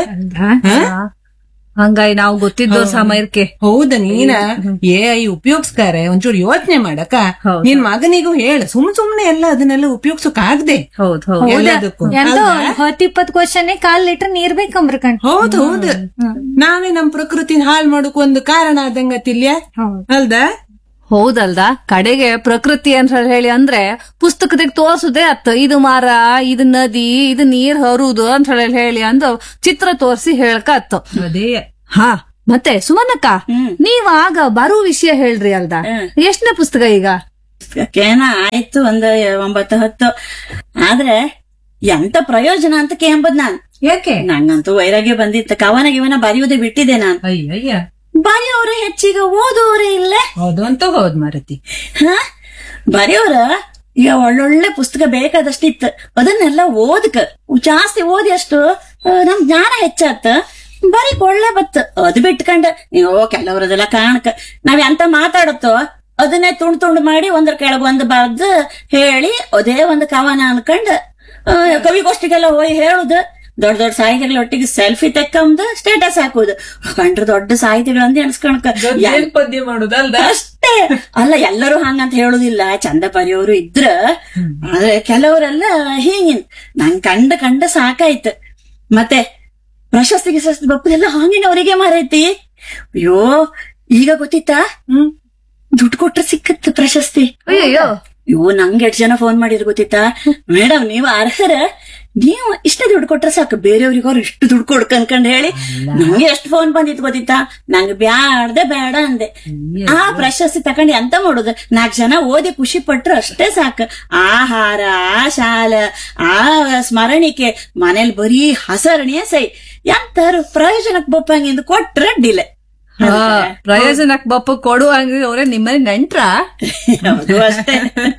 ಹಂಗಾಗಿ ನಾವು ಗೊತ್ತಿದ್ದೋ ಸಮಯಕ್ಕೆ. ಹೌದ, ನೀನ ಎ ಐ ಉಪಯೋಗಿಸ್ತಾರೆ ಒಂಚೂರು ಯೋಚನೆ ಮಾಡಕ. ನಿನ್ ಮಗನಿಗೂ ಹೇಳ, ಸುಮ್ ಸುಮ್ನೆ ಎಲ್ಲ ಅದನ್ನೆಲ್ಲ ಉಪಯೋಗಿಸಕ್ ಆಗದೆ. ಹೌದ್ ಹೌದು. ಎಂತೋ ಹತ್ತಿಪ್ಪತ್ ಕ್ವಶನ್ ಕಾಲ್ ಲೀಟರ್ ನೀರ್ ಬೇಕಂಬ್ರ ಕಣ್. ಹೌದ್ ಹೌದು. ನಾವೇ ನಮ್ ಪ್ರಕೃತಿನ ಹಾಳ್ ಮಾಡೋಕ್ ಒಂದು ಕಾರಣ ಆದಂಗತಿಲ್ಯ ಅಲ್ದ? ಹೌದಲ್ದ. ಕಡೆಗೆ ಪ್ರಕೃತಿ ಅಂತ ಹೇಳಿ ಅಂದ್ರೆ ಪುಸ್ತಕದಾಗ ತೋರ್ಸುದೇ ಅತ್ತ, ಇದು ಮರ, ಇದು ನದಿ, ಇದು ನೀರ್ ಹರುದು ಅಂತ ಹೇಳಿ ಹೇಳಿ ಅಂದ ಚಿತ್ರ ತೋರ್ಸಿ ಹೇಳ್ಕ ಅತ್ತ. ಅದೇ. ಹಾ ಮತ್ತೆ ಸುಮನಕ್ಕ, ನೀವ್ ಆಗ ಬರೋ ವಿಷಯ ಹೇಳ್ರಿ ಅಲ್ದ, ಎಷ್ಟನೇ ಪುಸ್ತಕ ಈಗ? ಕೇನ ಆಯ್ತು ಒಂದ್ ಒಂಬತ್ತು ಹತ್ತು. ಆದ್ರೆ ಎಂತ ಪ್ರಯೋಜನ ಅಂತ ಕೇಂಬದ್ ನಾನ್. ಯಾಕೆ? ನಂಗಂತೂ ವೈರಾಗ್ಯ ಬಂದಿತ್ತು. ಕವನ ಗಿವನ ಬರೆಯುವುದೇ ಬಿಟ್ಟಿದೆ ನಾನು. ಅಯ್ಯಯ್ಯ, ಬರೆಯೋರೇ ಹೆಚ್ಚೀಗ ಓದೋರೇ ಇಲ್ಲ. ಹೌದು ಅಂತ ಹೌದ್ ಮಾರತಿ. ಹ ಬರೆಯೋರ ಈಗ ಒಳ್ಳೊಳ್ಳೆ ಪುಸ್ತಕ ಬೇಕಾದಷ್ಟಿತ್ತು, ಅದನ್ನೆಲ್ಲ ಓದಕ ಜಾಸ್ತಿ ಓದಿ ಅಷ್ಟು ನಮ್ ಜ್ಞಾನ ಹೆಚ್ಚಾತ, ಬರೀ ಒಳ್ಳೆ ಬತ್ತ. ಅದು ಬಿಟ್ಕಂಡ ನೀವು ಕೆಲವರದೆಲ್ಲ ಕಾಣಕ ನಾವ್ ಎಂತ ಮಾತಾಡತ್ತೋ ಅದನ್ನೇ ತುಂಡ್ ತುಂಡ್ ಮಾಡಿ ಒಂದ್ರ ಕೆಳಗ್ ಒಂದ್ ಬರ್ದು ಹೇಳಿ ಅದೇ ಒಂದು ಕವನ ಅನ್ಕಂಡ್ ಕವಿಗೋಷ್ಠಿಗೆಲ್ಲ ಹೋಗಿ ಹೇಳುದು. ದೊಡ್ಡ ದೊಡ್ಡ ಸಾಹಿತಿಗಳ ಒಟ್ಟಿಗೆ ಸೆಲ್ಫಿ ತೆಕ್ಕಂದು ಸ್ಟೇಟಸ್ ಹಾಕುದು. ಕಂಡ್ರೆ ದೊಡ್ಡ ಸಾಹಿತಿಗಳಂದ ಎಣಿಸ್ಕೊಳಕ ಪದ್ಯ ಮಾಡುದಲ್ದ ಅಷ್ಟ ಅಷ್ಟೇ ಅಲ್ಲ, ಎಲ್ಲರೂ ಹಂಗಂತ ಹೇಳುದಿಲ್ಲ, ಚಂದ ಬರೆಯೋರು ಇದ್ರ, ಆದ್ರೆ ಕೆಲವರೆಲ್ಲ ಹೀಗಿನ್ ನಂಗ್ ಕಂಡ ಕಂಡ ಸಾಕಾಯ್ತು. ಮತ್ತೆ ಪ್ರಶಸ್ತಿ ಗಿಶಸ್ತಿ ಬಪ್ಪದೆಲ್ಲ ಹಾಂಗಿನವರಿಗೆ ಮಾರೈತಿ. ಅಯ್ಯೋ ಈಗ ಗೊತ್ತಿತ್ತಾ, ಹ್ಮ್ ದುಡ್ಡು ಕೊಟ್ರೆ ಸಿಕ್ಕತ್ ಪ್ರಶಸ್ತಿ. ಅಯ್ಯೋ ಇವು ನಂಗೆ ಎಷ್ಟು ಜನ ಫೋನ್ ಮಾಡಿದ್ರು ಗೊತ್ತಿತ್ತಾ, ಮೇಡಮ್ ನೀವು ಅರ್ಹರ, ನೀವು ಇಷ್ಟೇ ದುಡ್ಡು ಕೊಟ್ರೆ ಸಾಕು, ಬೇರೆಯವ್ರಿಗೆ ಅವ್ರು ಇಷ್ಟು ದುಡ್ಡು ಕೊಡ್ಕ ಅನ್ಕೊಂಡ್ ಹೇಳಿ ನಂಗೆ ಎಷ್ಟು ಫೋನ್ ಬಂದಿತ್ತು ಗೊತ್ತಿತ್ತಾ. ನಂಗೆ ಬ್ಯಾಡ್ದೆ ಬೇಡ ಅಂದೆ. ಆ ಪ್ರಶಸ್ತಿ ತಕೊಂಡಿ ಅಂತ ಮಾಡುದು, ನಾಲ್ಕು ಜನ ಓದಿ ಖುಷಿ ಪಟ್ರು ಅಷ್ಟೇ ಸಾಕು. ಆಹಾರ, ಆ ಶಾಲೆ, ಆ ಸ್ಮರಣಿಕೆ ಮನೇಲಿ ಬರೀ ಹಸರಣಿಯ ಸೈ, ಎಂತಾರು ಪ್ರಯೋಜನಕ್ಕೆ ಬಪ್ಪಂಗಿಂದ ಕೊಟ್ರೆ ಅಡ್ಡಿಲ್ಲ. ಪ್ರಯೋಜನಕ್ ಬಪ್ಪ ಕೊಡುವಂಗ ಅವ್ರೆ ನಿಮ್ಮನೆ ನೆಂಟ್ರ ಅದು ಅಷ್ಟೇ.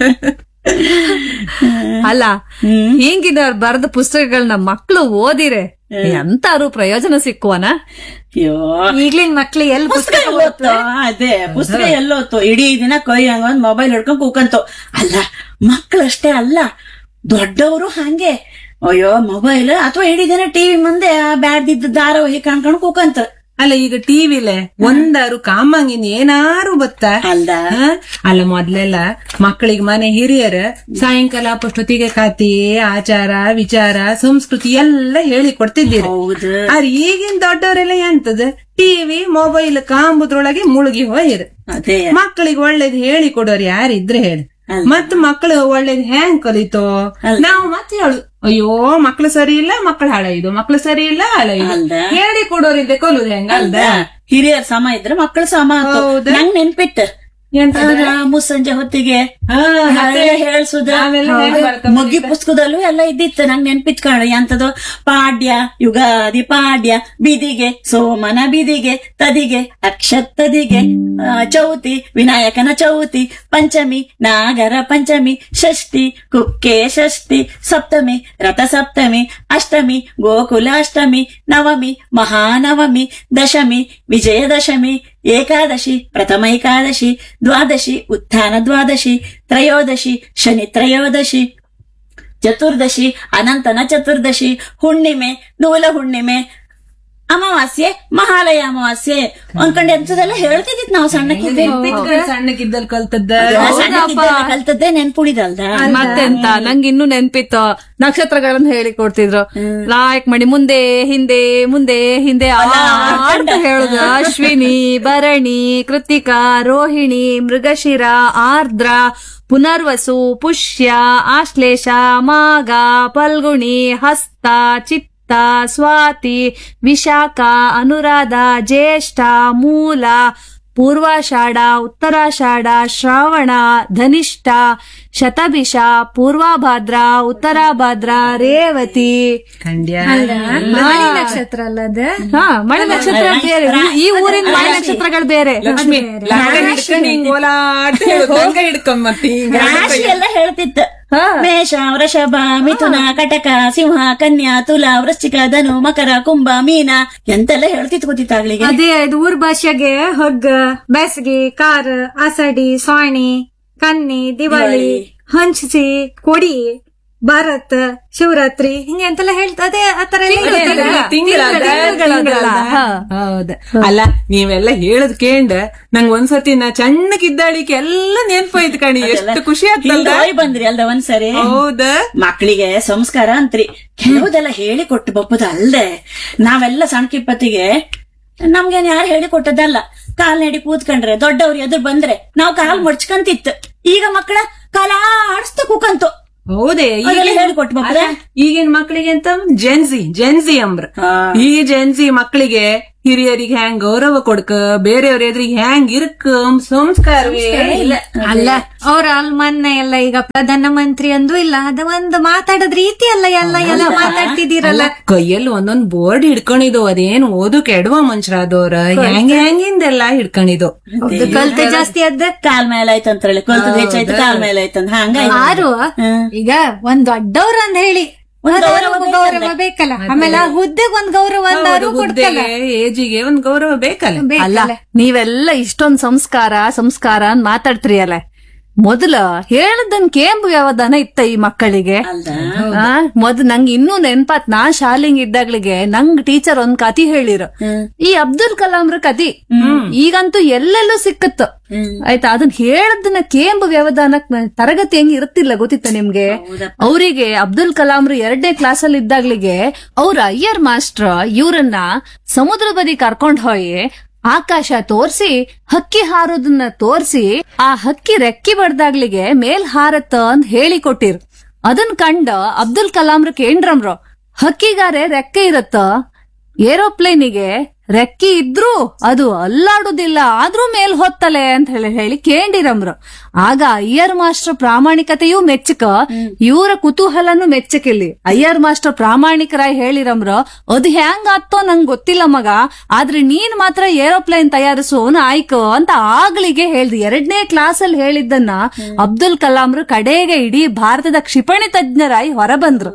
ಅಲ್ಲ, ಹಿಂಗಿನವ್ರು ಬರೆದ ಪುಸ್ತಕಗಳನ್ನ ಮಕ್ಳು ಓದಿರೆ ಎಂತಾರು ಪ್ರಯೋಜನ ಸಿಕ್ಕುವನ? ಅಯ್ಯೋ ಈಗ್ಲಿನ ಮಕ್ಳು ಎಲ್ಲಿ ಪುಸ್ತಕ ಎಲ್ಲೋತ್ತು, ಅದೇ ಪುಸ್ತಕ ಎಲ್ಲೋತ್ತು, ಇಡೀ ದಿನ ಕೈ ಹಂಗ ಒಂದ್ ಮೊಬೈಲ್ ಹಿಡ್ಕೊಂಡ್ ಕೂಕಂತು. ಅಲ್ಲ ಮಕ್ಳಷ್ಟೇ ಅಲ್ಲ, ದೊಡ್ಡವರು ಹಂಗೆ. ಅಯ್ಯೋ ಮೊಬೈಲ್ ಅಥವಾ ಇಡೀ ದಿನ ಟಿವಿ ಮುಂದೆ ಬ್ಯಾಡ್ದಿದ್ದ ಧಾರಾವಾಹಿ ಕಾಣ್ಕೊಂಡ್ ಕೂಕಂತ. ಅಲ್ಲ ಈಗ ಟಿವಿಲೆ ಒಂದಾರು ಕಾಮಂಗಿನ್ ಏನಾರು ಬತ್ತ ಅಲ್ದ. ಅಲ್ಲ ಮೊದ್ಲೆಲ್ಲ ಮಕ್ಕಳಿಗೆ ಮನೆ ಹಿರಿಯರ ಸಾಯಂಕಾಲ ಪಷ್ಟೊತ್ತಿಗೆ ಕತೆ, ಆಚಾರ, ವಿಚಾರ, ಸಂಸ್ಕೃತಿ ಎಲ್ಲ ಹೇಳಿ ಕೊಡ್ತಿದ್ದೀರಿ. ಹೌದು. ಆದ್ರೆ ಈಗಿನ ದೊಡ್ಡವರೆಲ್ಲ ಎಂತದ ಟಿವಿ ಮೊಬೈಲ್ ಕಾಂಬುದ್ರೊಳಗೆ ಮುಳುಗಿ ಹೋಯ್ರು. ಅದೇ ಮಕ್ಕಳಿಗೆ ಒಳ್ಳೇದ್ ಹೇಳಿ ಕೊಡೋರು ಯಾರಿದ್ರೆ ಹೇಳಿ. ಮತ್ ಮಕ್ಳು ಒಳ್ಳೇದ್ ಹೆಂಗ್ ಕಲಿತೋ ನಾವು ಮತ್ತೆ ಹೇಳು, ಅಯ್ಯೋ ಮಕ್ಳು ಸರಿ ಇಲ್ಲ, ಮಕ್ಳು ಹಾಳಾಯ್ದು, ಮಕ್ಳು ಸರಿ ಇಲ್ಲ ಹಾಳಾಯ್ದು ಹೇಳಿ ಕೊಡೋರಿದ್ದೆ ಕಲುದು ಹೆಂಗ ಅಲ್ದ. ಹಿರಿಯರ ಸಮ ಇದ್ರೆ ಮಕ್ಕಳು ಸಮ. ನಂಗ್ ನೆನ್ಪಿಟ್ಟು ಮುಸ್ಸಂಜೆ ಹೊತ್ತಿಗೆ ಹೇಳ್ಸುದ, ಮೊಗ್ಗಿ ಪುಸ್ತಕದಲ್ಲೂ ಎಲ್ಲ ಇದ್ದಿತ್ತು. ನಂಗ್ ನೆನ್ಪಿತ್ ಕಾಣ ಎಂತದೋ ಪಾಡ್ಯ, ಯುಗಾದಿ ಪಾಡ್ಯ, ಬಿದಿಗೆ ಸೋಮನ ಬಿದಿಗೆ, ತದಿಗೆ ಅಕ್ಷತದಿಗೆ, ಚೌತಿ ವಿನಾಯಕನ ಚೌತಿ, ಪಂಚಮಿ ನಾಗರ ಪಂಚಮಿ, ಷಷ್ಠಿ ಕುಕ್ಕೆ ಷಷ್ಠಿ, ಸಪ್ತಮಿ ರಥ ಸಪ್ತಮಿ, ಅಷ್ಟಮಿ ಗೋಕುಲಾಷ್ಟಮಿ, ನವಮಿ ಮಹಾನವಮಿ, ದಶಮಿ ವಿಜಯದಶಮಿ, ಏಕಾದಶಿ ಪ್ರಥಮ ಏಕಾದಶಿ, ದ್ವಾದಶಿ ಉತ್ಥಾನ ದ್ವಾದಶಿ, ತ್ರಯೋದಶಿ ಶನಿ ತ್ರಯೋದಶಿ, ಚತುರ್ದಶಿ ಅನಂತನ ಚತುರ್ದಶಿ, ಹುಣ್ಣಿಮೆ ನೂಲ ಹುಣ್ಣಿಮೆ, ಅಮಾವಾಸ್ಯೆ ಮಹಾಲಯ ಅಮಾವಾಸ್ಯೆ ಅನ್ಕೊಂಡ್ ಎಂತದೆಲ್ಲ ಹೇಳ್ತಿದ್ದಿತ್ ನಾವು ಸಣ್ಣಕ್ಕಿದ್ದೆ. ಸಣ್ಣಕ್ಕಿದ್ದಲ್ಲಿ ಕಲ್ತದ್ದ ಕಲ್ತದ್ದೇ ನೆನ್ಪುಳಿದಲ್ದ. ಮತ್ತೆಂತ ನಂಗೆ ಇನ್ನೂ ನೆನ್ಪಿತ್ತು, ನಕ್ಷತ್ರಗಳನ್ನ ಹೇಳಿ ಕೊಡ್ತಿದ್ರು. ಲಾಯಕ್ ಮಾಡಿ ಮುಂದೆ ಹಿಂದೆ ಮುಂದೆ ಹಿಂದೆ ಅಂತ ಹೇಳುದು. ಅಶ್ವಿನಿ, ಭರಣಿ, ಕೃತಿಕಾ, ರೋಹಿಣಿ, ಮೃಗಶಿರ, ಆರ್ದ್ರ, ಪುನರ್ವಸು, ಪುಷ್ಯ, ಆಶ್ಲೇಷ, ಮಾಘ, ಫಲ್ಗುಣಿ, ಹಸ್ತ, ಚಿತ್ತ, ಸ್ವಾತಿ, ವಿಶಾಖ, ಅನುರಾಧ, ಜ್ಯೇಷ್ಠ, ಮೂಲ, ಪೂರ್ವಾಷಾಢ, ಉತ್ತರಾಷಾಢ, ಶ್ರಾವಣ, ಧನಿಷ್ಠ, ಶತಭಿಷ, ಪೂರ್ವಭಾದ್ರ, ಉತ್ತರಾಭಾದ್ರ, ರೇವತಿ. ಮಳೆ ನಕ್ಷತ್ರ ಅಲ್ಲದ. ಹಾ ಮಳೆ ನಕ್ಷತ್ರ ಬೇರೆ, ಈ ಊರಿನ ಮಳೆ ನಕ್ಷತ್ರಗಳು ಬೇರೆ. ಲಕ್ಷ್ಮಿ ಹಿಡ್ಕೊಂಡ್ ರಾಶಿ ಎಲ್ಲ ಹೇಳ್ತಿತ್ತು. ಮೇಷ, ವೃಷಭ, ಮಿಥುನ, ಕಟಕ, ಸಿಂಹ, ಕನ್ಯಾ, ತುಲಾ, ವೃಶ್ಚಿಕ, ಧನು, ಮಕರ, ಕುಂಭ, ಮೀನ ಎಂತೆಲ್ಲ ಹೇಳ್ತಿತ್ತು ಗೊತ್ತಿತ್ತಾಗ್ಲಿಗೆ. ಅದೇ ಇದು ಊರ್ ಭಾಷೆಗೆ ಹಗ್ಗ, ಬೇಸಿಗೆ, ಕಾರ, ಆಸಡಿ, ಸಾಣಿ, ಕನ್ನಿ, ದಿವಾಳಿ, ಹಂಚಿ, ಕೊಡಿ, ಭಾರತ್, ಶಿವರಾತ್ರಿ ಹಿಂಗೆ ಎಂತೆಲ್ಲ ಹೇಳ್ತದೆ. ಆತರ ಹೌದ. ಅಲ್ಲ ನೀವೆಲ್ಲ ಹೇಳದ್ ಕೇಂಡ ನಂಗ್ ಒಂದ್ಸತಿ ನಾ ಸಣ್ಣಕ್ಕಿದ್ದಾಳಿಕೆ ಎಲ್ಲ ನೆನ್ಪಾಯ್ತು ಕಣಿ, ಎಷ್ಟು ಖುಷಿ ಆಗ್ತದ. ಬಂದ್ರಿ ಅಲ್ದ ಒಂದ್ಸರಿ. ಹೌದ. ಮಕ್ಳಿಗೆ ಸಂಸ್ಕಾರ ಅಂತ್ರಿ ಕೆಲವುದೆಲ್ಲ ಹೇಳಿ ಕೊಟ್ಟು ಬಪ್ಪದ ಅಲ್ದೆ. ನಾವೆಲ್ಲ ಸಣ್ಣಕಿಪ್ಪತ್ತಿಗೆ ನಮ್ಗೇನ್ ಯಾರು ಹೇಳಿ ಕೊಟ್ಟದಲ್ಲ. ಕಾಲ್ ನಡಿ ಕೂತ್ಕೊಂಡ್ರೆ ದೊಡ್ಡವ್ರು ಎದುರು ಬಂದ್ರೆ ನಾವ್ ಕಾಲ್ ಮಡ್ಚ್ಕಂತಿತ್ತು. ಈಗ ಮಕ್ಕಳ ಕಾಲ ಆಡಿಸ್ತ ಕೂಕಂತು. ಹೌದೇ, ಹೇಳಿಕೊಟ್ಟು ಈಗಿನ ಮಕ್ಕಳಿಗೆ ಅಂತ ಜೆನ್ಸಿ ಜೆನ್ಸಿ ಅಂಬ್ರ. ಈ ಜೆನ್ಸಿ ಮಕ್ಕಳಿಗೆ ಹಿರಿಯರಿಗೆ ಹ್ಯಾಂಗ್ ಗೌರವ ಕೊಡ್ಕ, ಬೇರೆಯವ್ರ ಎದುರಿಗೆ ಹ್ಯಾಂಗ್ ಇರ್ಕ ಸಂಸ್ಕಾರವೇ ಇಲ್ಲ. ಅಲ್ಲ ಅವ್ರ ಅಲ್ ಮೊನ್ನೆ ಎಲ್ಲ ಈಗ ಪ್ರಧಾನ ಮಂತ್ರಿ ಅಂದು ಇಲ್ಲ, ಅದ ಒಂದು ಮಾತಾಡೋದ್ ರೀತಿ ಅಲ್ಲ ಎಲ್ಲ ಎಲ್ಲ ಮಾತಾಡ್ತಿದ್ದೀರಲ್ಲ. ಕೈಯಲ್ಲಿ ಒಂದೊಂದ್ ಬೋರ್ಡ್ ಹಿಡ್ಕೊಂಡಿದ್ದು, ಅದೇನು ಓದು ಕೆಡುವ ಮನುಷ್ಯರಾದವ್ರ ಹೆಂಗ್ ಹೆಂಗಿಂದೆಲ್ಲ ಹಿಡ್ಕೊಂಡಿದ್ದು. ಕಲ್ತ ಜಾಸ್ತಿ ಅದ ಕಾಲ್ ಮೇಲೆ ಆಯ್ತಂತ ಹೇಳಿ, ಕಲ್ತದ ಹೆಚ್ಚಾಯ್ತು ಕಾಲ್ ಮೇಲೆ ಆಯ್ತಂತ ಹಂಗ. ಆರು ಈಗ ಒಂದ್ ದೊಡ್ಡವ್ರ ಅಂತ ಹೇಳಿ ಗೌರವ ಬೇಕಲ್ಲ, ಆಮೇಲೆ ಆ ಹುದ್ದೆಗೆ ಒಂದ್ ಗೌರವ ಅಂದಾರು ಕೊಡ್ತಲ್ಲ, ಏಜಿಗೆ ಒಂದ್ ಗೌರವ ಬೇಕಲ್ಲ. ಅಲ್ಲ ನೀವೆಲ್ಲ ಇಷ್ಟೊಂದ್ ಸಂಸ್ಕಾರ ಸಂಸ್ಕಾರ ಅಂತ ಮಾತಾಡ್ತೀರಿ ಅಲ್ಲ, ಮೊದಲ ಹೇಳದನ್ ಕೇಂಬು ವ್ಯವಧಾನ ಇತ್ತ ಈ ಮಕ್ಕಳಿಗೆ. ಅಲ್ದ ಆ, ಮೊದ್ ನಂಗ್ ಇನ್ನೂ ನೆನ್ಪಾತ್ ನಾ ಶಾಲೆಂಗ್ ಇದ್ದಾಗ್ಲಿಗೆ ನಂಗ್ ಟೀಚರ್ ಒಂದ್ ಕತಿ ಹೇಳಿರು, ಈ ಅಬ್ದುಲ್ ಕಲಾಂರ ಕತಿ. ಈಗಂತೂ ಎಲ್ಲೆಲ್ಲೂ ಸಿಕ್ಕತ್ತು ಆಯ್ತಾ. ಅದನ್ನ ಹೇಳದನ್ನ ಕೇಂಬು ವ್ಯವಧಾನ ತರಗತಿ ಹೆಂಗ್ ಇರುತ್ತಿಲ್ಲ ಗೊತ್ತಿತ್ತ ನಿಮ್ಗೆ? ಅವರಿಗೆ ಅಬ್ದುಲ್ ಕಲಾಂರು ಎರಡನೇ ಕ್ಲಾಸ್ ಅಲ್ಲಿ ಇದ್ದಾಗ್ಲಿಗೆ ಅವ್ರ ಅಯ್ಯರ್ ಮಾಸ್ಟರ್ ಇವ್ರನ್ನ ಸಮುದ್ರ ಬದಿ ಕರ್ಕೊಂಡ್ ಹೋಗಿ ಆಕಾಶ ತೋರ್ಸಿ ಹಕ್ಕಿ ಹಾರೋದನ್ನ ತೋರ್ಸಿ ಆ ಹಕ್ಕಿ ರೆಕ್ಕಿ ಬಡ್ದಾಗ್ಲಿಗೆ ಮೇಲ್ ಹಾರತ್ತ ಅಂತ ಹೇಳಿ ಕೊಟ್ಟಿರ್. ಅದನ್ ಕಂಡ ಅಬ್ದುಲ್ ಕಲಾಂರ ಕೇಂದ್ರಮ್ರು, ಹಕ್ಕಿಗಾರೆ ರೆಕ್ಕೆ ಇರತ್ತ, ಏರೋಪ್ಲೇನಿಗೆ ರೆಕ್ಕಿ ಇದ್ರೂ ಅದು ಅಲ್ಲಾಡುದಿಲ್ಲ ಆದ್ರೂ ಮೇಲ್ ಹೊತ್ತಲೆ ಅಂತ ಹೇಳಿ ಹೇಳಿ ಕೇಂಡಿರಮ್ರು. ಆಗ ಅಯ್ಯರ್ ಮಾಸ್ಟರ್ ಪ್ರಾಮಾಣಿಕತೆಯೂ ಮೆಚ್ಚಕ, ಇವರ ಕುತೂಹಲನು ಮೆಚ್ಚಕಿಲ್ಲಿ. ಅಯ್ಯರ್ ಮಾಸ್ಟರ್ ಪ್ರಾಮಾಣಿಕರಾಗಿ ಹೇಳಿರಮ್ರು, ಅದ್ ಹೆಂಗ್ ಆತ್ತೋ ನಂಗ್ ಗೊತ್ತಿಲ್ಲ ಮಗ, ಆದ್ರೆ ನೀನ್ ಮಾತ್ರ ಏರೋಪ್ಲೇನ್ ತಯಾರಿಸೋನ್ ಆಯ್ಕೋ ಅಂತ ಆಗ್ಲಿಗೆ ಹೇಳ್ದಿ. ಎರಡನೇ ಕ್ಲಾಸ್ ಅಲ್ಲಿ ಹೇಳಿದ್ದನ್ನ ಅಬ್ದುಲ್ ಕಲಾಂರು ಕಡೆಗೆ ಇಡೀ ಭಾರತದ ಕ್ಷಿಪಣಿ ತಜ್ಞರಾಗಿ ಹೊರಬಂದ್ರು.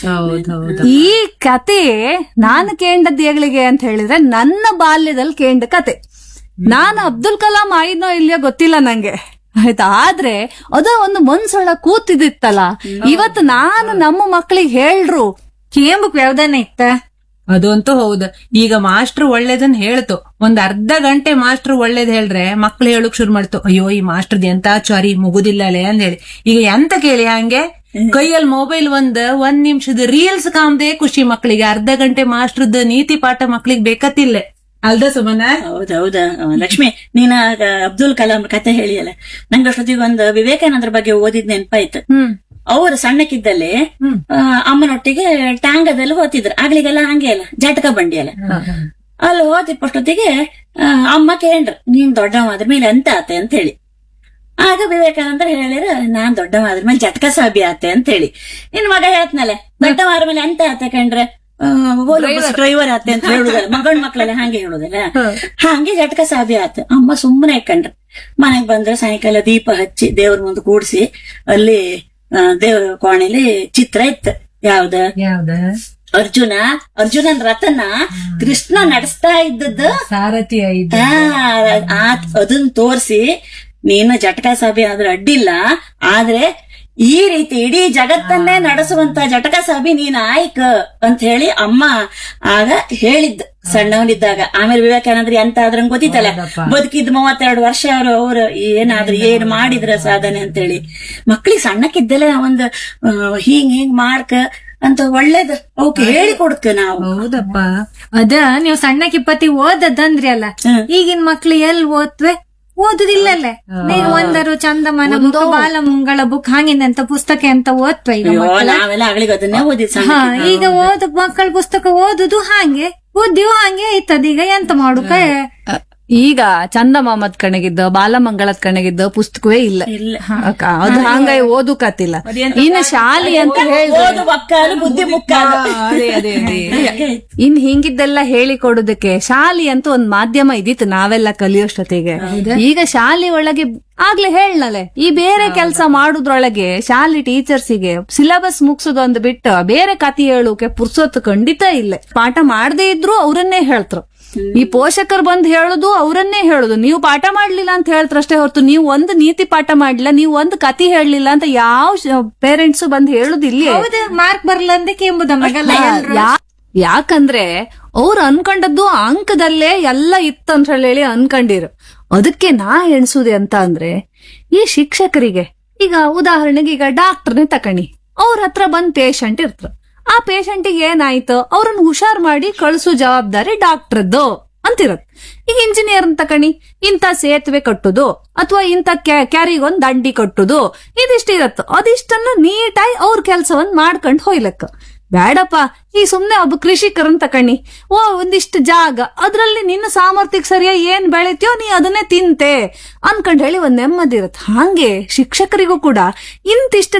ಈ ಕತೆ ನಾನು ಕೇಂಡದ್ ಏಗ್ಲಿಗೆ ಅಂತ ಹೇಳಿದ್ರೆ ನನ್ನ ಬಾಲ್ಯದಲ್ಲಿ ಕೇಂಡ ಕತೆ. ನಾನು ಅಬ್ದುಲ್ ಕಲಾಂ ಆಯ್ನೋ ಇಲ್ಲೋ ಗೊತ್ತಿಲ್ಲ ನಂಗೆ ಆಯ್ತಾ, ಆದ್ರೆ ಅದ ಒಂದು ಮನ್ಸೊಳ ಕೂತಿದಿತ್ತಲ್ಲ. ಇವತ್ತು ನಾನು ನಮ್ಮ ಮಕ್ಕಳಿಗೆ ಹೇಳ್ರು ಕೇಂಬಕ್ ವ್ಯವಧಾನ ಇತ್ತ. ಅದಂತೂ ಹೌದು. ಈಗ ಮಾಸ್ಟರ್ ಒಳ್ಳೇದನ್ ಹೇಳ್ತು, ಒಂದ್ ಅರ್ಧ ಗಂಟೆ ಮಾಸ್ಟರ್ ಒಳ್ಳೇದ್ ಹೇಳ್ರೆ ಮಕ್ಳು ಹೇಳಕ್ ಶುರು ಮಾಡ್ತು, ಅಯ್ಯೋ ಈ ಮಾಸ್ಟರ್ದ್ ಎಂತ ಚಾರಿ ಮುಗುದಿಲ್ಲಲೇ ಅಂತ ಹೇಳಿ. ಈಗ ಎಂತ ಕೇಳಿ ಹಂಗೆ ಕೈಯಲ್ಲಿ ಮೊಬೈಲ್ ಒಂದ್ ಒಂದ್ ನಿಮಿಷದ ರೀಲ್ಸ್ ಕಾಮ್ದೆ ಖುಷಿ ಮಕ್ಳಿಗೆ. ಅರ್ಧ ಗಂಟೆ ಮಾಸ್ಟರ್ದ ನೀತಿ ಪಾಠ ಮಕ್ಳಿಗೆ ಬೇಕತ್ತಿಲ್ಲ ಅಲ್ದ ಸುಮನ? ಹೌದೌದ ಲಕ್ಷ್ಮಿ, ನೀನ ಅಬ್ದುಲ್ ಕಲಾಂ ಕತೆ ಹೇಳಿಯಲ್ಲ, ನಂಗೆ ಅಷ್ಟೊತ್ತಿಗೆ ಒಂದು ವಿವೇಕಾನಂದ್ರ ಬಗ್ಗೆ ಓದಿದ್ ನೆನಪಾಯ್ತು. ಅವ್ರು ಸಣ್ಣಕ್ಕಿದ್ದಲ್ಲೇ ಅಮ್ಮನೊಟ್ಟಿಗೆ ಟ್ಯಾಂಗದಲ್ಲಿ ಹೋತಿದ್ರು. ಆಗ್ಲಿಗೆಲ್ಲ ಹಂಗೆ ಅಲ್ಲ, ಜಟಕ ಬಂಡಿ ಅಲ್ಲ, ಅಲ್ಲಿ ಹೋತಿಪ್ಪಷ್ಟೊತ್ತಿಗೆ ಅಮ್ಮ ಕೇಂದ್ರ ನೀನ್ ದೊಡ್ಡವಾದ್ರ ಮೇಲೆ ಎಂತ ಆತೆ ಅಂತ ಹೇಳಿ. ಆಗ ವಿವೇಕಾನಂದ್ರ ಹೇಳಿರ, ನಾನ್ ದೊಡ್ಡವಾದ್ರ ಮೇಲೆ ಜಟಕ ಸಾಬಿ ಆತೆ ಅಂತ ಹೇಳಿ. ನಿನ್ ಮಗ ಹೇಳ್ತನಲ್ಲ, ದೊಡ್ಡವಾರ ಮೇಲೆ ಎಂತ ಆತೆ ಕಂಡ್ರೆ ಡ್ರೈವರ್ ಆತೆ ಅಂತ ಹೇಳುದಲ್ಲ, ಮಗನ್ ಮಕ್ಳೆಲ್ಲ ಹಂಗೆ ಹೇಳುದಲ್ಲ, ಹಂಗೆ ಜಟಕ ಸಾಬಿ ಆತ. ಅಮ್ಮ ಸುಮ್ಮನೆ ಕಂಡ್ರ. ಮನೆಗ್ ಬಂದ್ರೆ ಸಾಯಂಕಾಲ ದೀಪ ಹಚ್ಚಿ ದೇವ್ರ ಮುಂದೆ ಕೂಡ್ಸಿ ಅಲ್ಲಿ ದೇವ್ರ ಕೋಣೆಲಿ ಚಿತ್ರ ಇತ್ತು. ಯಾವ್ದ ಯಾವ್ದ ಅರ್ಜುನ ಅರ್ಜುನನ್ ರಥನ ಕೃಷ್ಣ ನಡೆಸ್ತಾ ಇದ್ದದ್ದು ಸಾರಥಿ ಅದನ್ನ ತೋರ್ಸಿ, ನೀನು ಜಟಕ ಸಾಬಿ ಆದ್ರೆ ಅಡ್ಡಿಲ್ಲ, ಆದ್ರೆ ಈ ರೀತಿ ಇಡೀ ಜಗತ್ತನ್ನೇ ನಡೆಸುವಂತ ಜಟಕ ಸಾಬಿ ನೀನ್ ಆಯ್ಕ ಅಂತ ಹೇಳಿ ಅಮ್ಮ ಆಗ ಹೇಳಿದ್ದ ಸಣ್ಣವನಿದ್ದಾಗ. ಆಮೇಲೆ ವಿವೇಕಾನಂದ್ರ ಎಂತ ಆದ್ರಂಗ್ ಗೊತ್ತಿತ್ತಲ್ಲ, ಬದುಕಿದ್ ಮೂವತ್ತೆರಡು ವರ್ಷ ಅವ್ರು ಅವ್ರು ಏನಾದ್ರು ಏನ್ ಮಾಡಿದ್ರ ಸಾಧನೆ ಅಂತ ಹೇಳಿ. ಮಕ್ಳಿಗೆ ಸಣ್ಣಕ್ಕಿದ್ದಲೆ ಒಂದ್ ಹಿಂಗ್ ಹಿಂಗ್ ಮಾಡ್ಕ ಅಂತ ಒಳ್ಳೇದ್ ಅವಕ್ಕೆ ಹೇಳಿ ಕೊಡ್ಕ ನಾವು. ಹೌದಪ್ಪ. ಅದ ನೀವು ಸಣ್ಣಕ್ಕಿಪ್ಪತ್ತಿ ಓದದಂದ್ರಿ ಅಲ್ಲ, ಈಗಿನ ಮಕ್ಳು ಎಲ್ ಓದ್ವೆ? ಓದುದಿಲ್ಲಲ್ಲೇ. ನೀವು ಒಂದರು ಚಂದಮಾನ ಬುಕ್, ಬಾಲಮಂಗಳ ಬುಕ್ ಹಂಗಿಂದಂತ ಪುಸ್ತಕ ಅಂತ ಓದ್ವ ಈಗ ನಾವೆಲ್ಲ ಆಗ್ಲಿಗೆ ಅದನ್ನೇ ಓದಿದ್. ಈಗ ಓದ ಮಕ್ಕಳ ಪುಸ್ತಕ ಓದುದು ಹಾಗೆ ಓದ್ಯೋ ಹಂಗೆ ಐತದ. ಈಗ ಎಂತ ಮಾಡುಕ? ಈಗ ಚಂದಮಾಮದ್ ಕಣಗಿದ್ದ ಬಾಲಮಂಗಳದ್ ಕಣಗಿದ್ದ ಪುಸ್ತಕವೇ ಇಲ್ಲ. ಅಕ್ಕ, ಅದು ಹಂಗಾಗಿ ಓದುಕತ್ತಿಲ್ಲ. ಇನ್ನು ಶಾಲಿ ಅಂತ ಹೇಳಿ ಬುದ್ಧಿ ಮುಕ್ಕಾಲು. ಇನ್ ಹಿಂಗಿದ್ದೆಲ್ಲ ಹೇಳಿ ಕೊಡುದಕ್ಕೆ ಶಾಲಿ ಅಂತ ಒಂದ್ ಮಾಧ್ಯಮ ಇದಿತ್ತು ನಾವೆಲ್ಲ ಕಲಿಯೋಷ್ಟೊತ್ತಿಗೆ. ಈಗ ಶಾಲೆ ಒಳಗೆ ಆಗ್ಲೇ ಹೇಳಲೆ ಈ ಬೇರೆ ಕೆಲಸ ಮಾಡುದ್ರೊಳಗೆ ಶಾಲೆ ಟೀಚರ್ಸಿಗೆ ಸಿಲೆಬಸ್ ಮುಗ್ಸೋದೊಂದು ಬಿಟ್ಟು ಬೇರೆ ಕತೆ ಹೇಳೋಕೆ ಪುರ್ಸೊತ್ತು ಖಂಡಿತ ಇಲ್ಲ. ಪಾಠ ಮಾಡದೇ ಇದ್ರು ಅವರನ್ನೇ ಹೇಳ್ತರು. ಈ ಪೋಷಕರು ಬಂದ್ ಹೇಳುದು ಅವರನ್ನೇ ಹೇಳುದು, ನೀವು ಪಾಠ ಮಾಡ್ಲಿಲ್ಲ ಅಂತ ಹೇಳ್ತಾರಷ್ಟೇ ಹೊರತು ನೀವು ಒಂದು ನೀತಿ ಪಾಠ ಮಾಡ್ಲಿಲ್ಲ, ನೀವು ಒಂದು ಕತೆ ಹೇಳಲಿಲ್ಲ ಅಂತ ಯಾವ ಪೇರೆಂಟ್ಸ್ ಬಂದ್ ಹೇಳುದಿಲ್ಲ. ಮಾರ್ಕ್ ಬರ್ಲಂದೆ ಕೆಂಬುದ ಮಗಲ್ಲ. ಯಾಕಂದ್ರೆ ಅವ್ರು ಅನ್ಕೊಂಡದ್ದು ಅಂಕದಲ್ಲೇ ಎಲ್ಲ ಇತ್ತಂತ ಹೇಳಿ ಅನ್ಕೊಂಡಿರು. ಅದಕ್ಕೆ ನಾ ಎಣ್ಸುದೆ ಅಂತ ಅಂದ್ರೆ, ಈ ಶಿಕ್ಷಕರಿಗೆ ಈಗ ಉದಾಹರಣೆಗೆ ಈಗ ಡಾಕ್ಟರ್ನೇ ತಕಣಿ, ಅವ್ರ ಹತ್ರ ಬಂದ್ ಪೇಷಂಟ್ ಇರ್ತಾರ. ಆ ಪೇಷಂಟಿಗೆ ಏನಾಯ್ತು ಅವ್ರನ್ನ ಹುಷಾರ್ ಮಾಡಿ ಕಳ್ಸೋ ಜವಾಬ್ದಾರಿ ಡಾಕ್ಟರ್ದು ಅಂತಿರತ್. ಈಗ ಇಂಜಿನಿಯರ್ ತಕಣಿ, ಇಂಥ ಸೇತುವೆ ಕಟ್ಟುದು ಅಥವಾ ಇಂಥ ಕ್ಯಾರಿಗೊಂದ್ ದಂಡಿ ಕಟ್ಟುದು ಇದಿಷ್ಟ ಇರತ್ತು. ಅದಿಷ್ಟನ್ನು ನೀಟಾಗಿ ಅವ್ರ ಕೆಲ್ಸವನ್ನ ಮಾಡ್ಕೊಂಡ್ ಹೋಯ್ಲಕ್ಕ. ಬೇಡಪ್ಪ, ಈ ಸುಮ್ನೆ ಒಬ್ಬ ಕೃಷಿಕರನ್ ತಕಣಿ, ಓ ಒಂದಿಷ್ಟು ಜಾಗ ಅದ್ರಲ್ಲಿ ನಿನ್ನ ಸಾಮರ್ಥ್ಯಕ್ಕೆ ಸರಿಯಾಗಿ ಏನ್ ಬೆಳಿತೀಯೋ ನೀ ಅದನ್ನೇ ತಿಂತೆ ಅನ್ಕೊಂಡ್ ಹೇಳಿ ಒಂದ್ ನೆಮ್ಮದಿ ಇರತ್. ಹಾಗೆ ಶಿಕ್ಷಕರಿಗೂ ಕೂಡ ಇಂತಿಷ್ಟು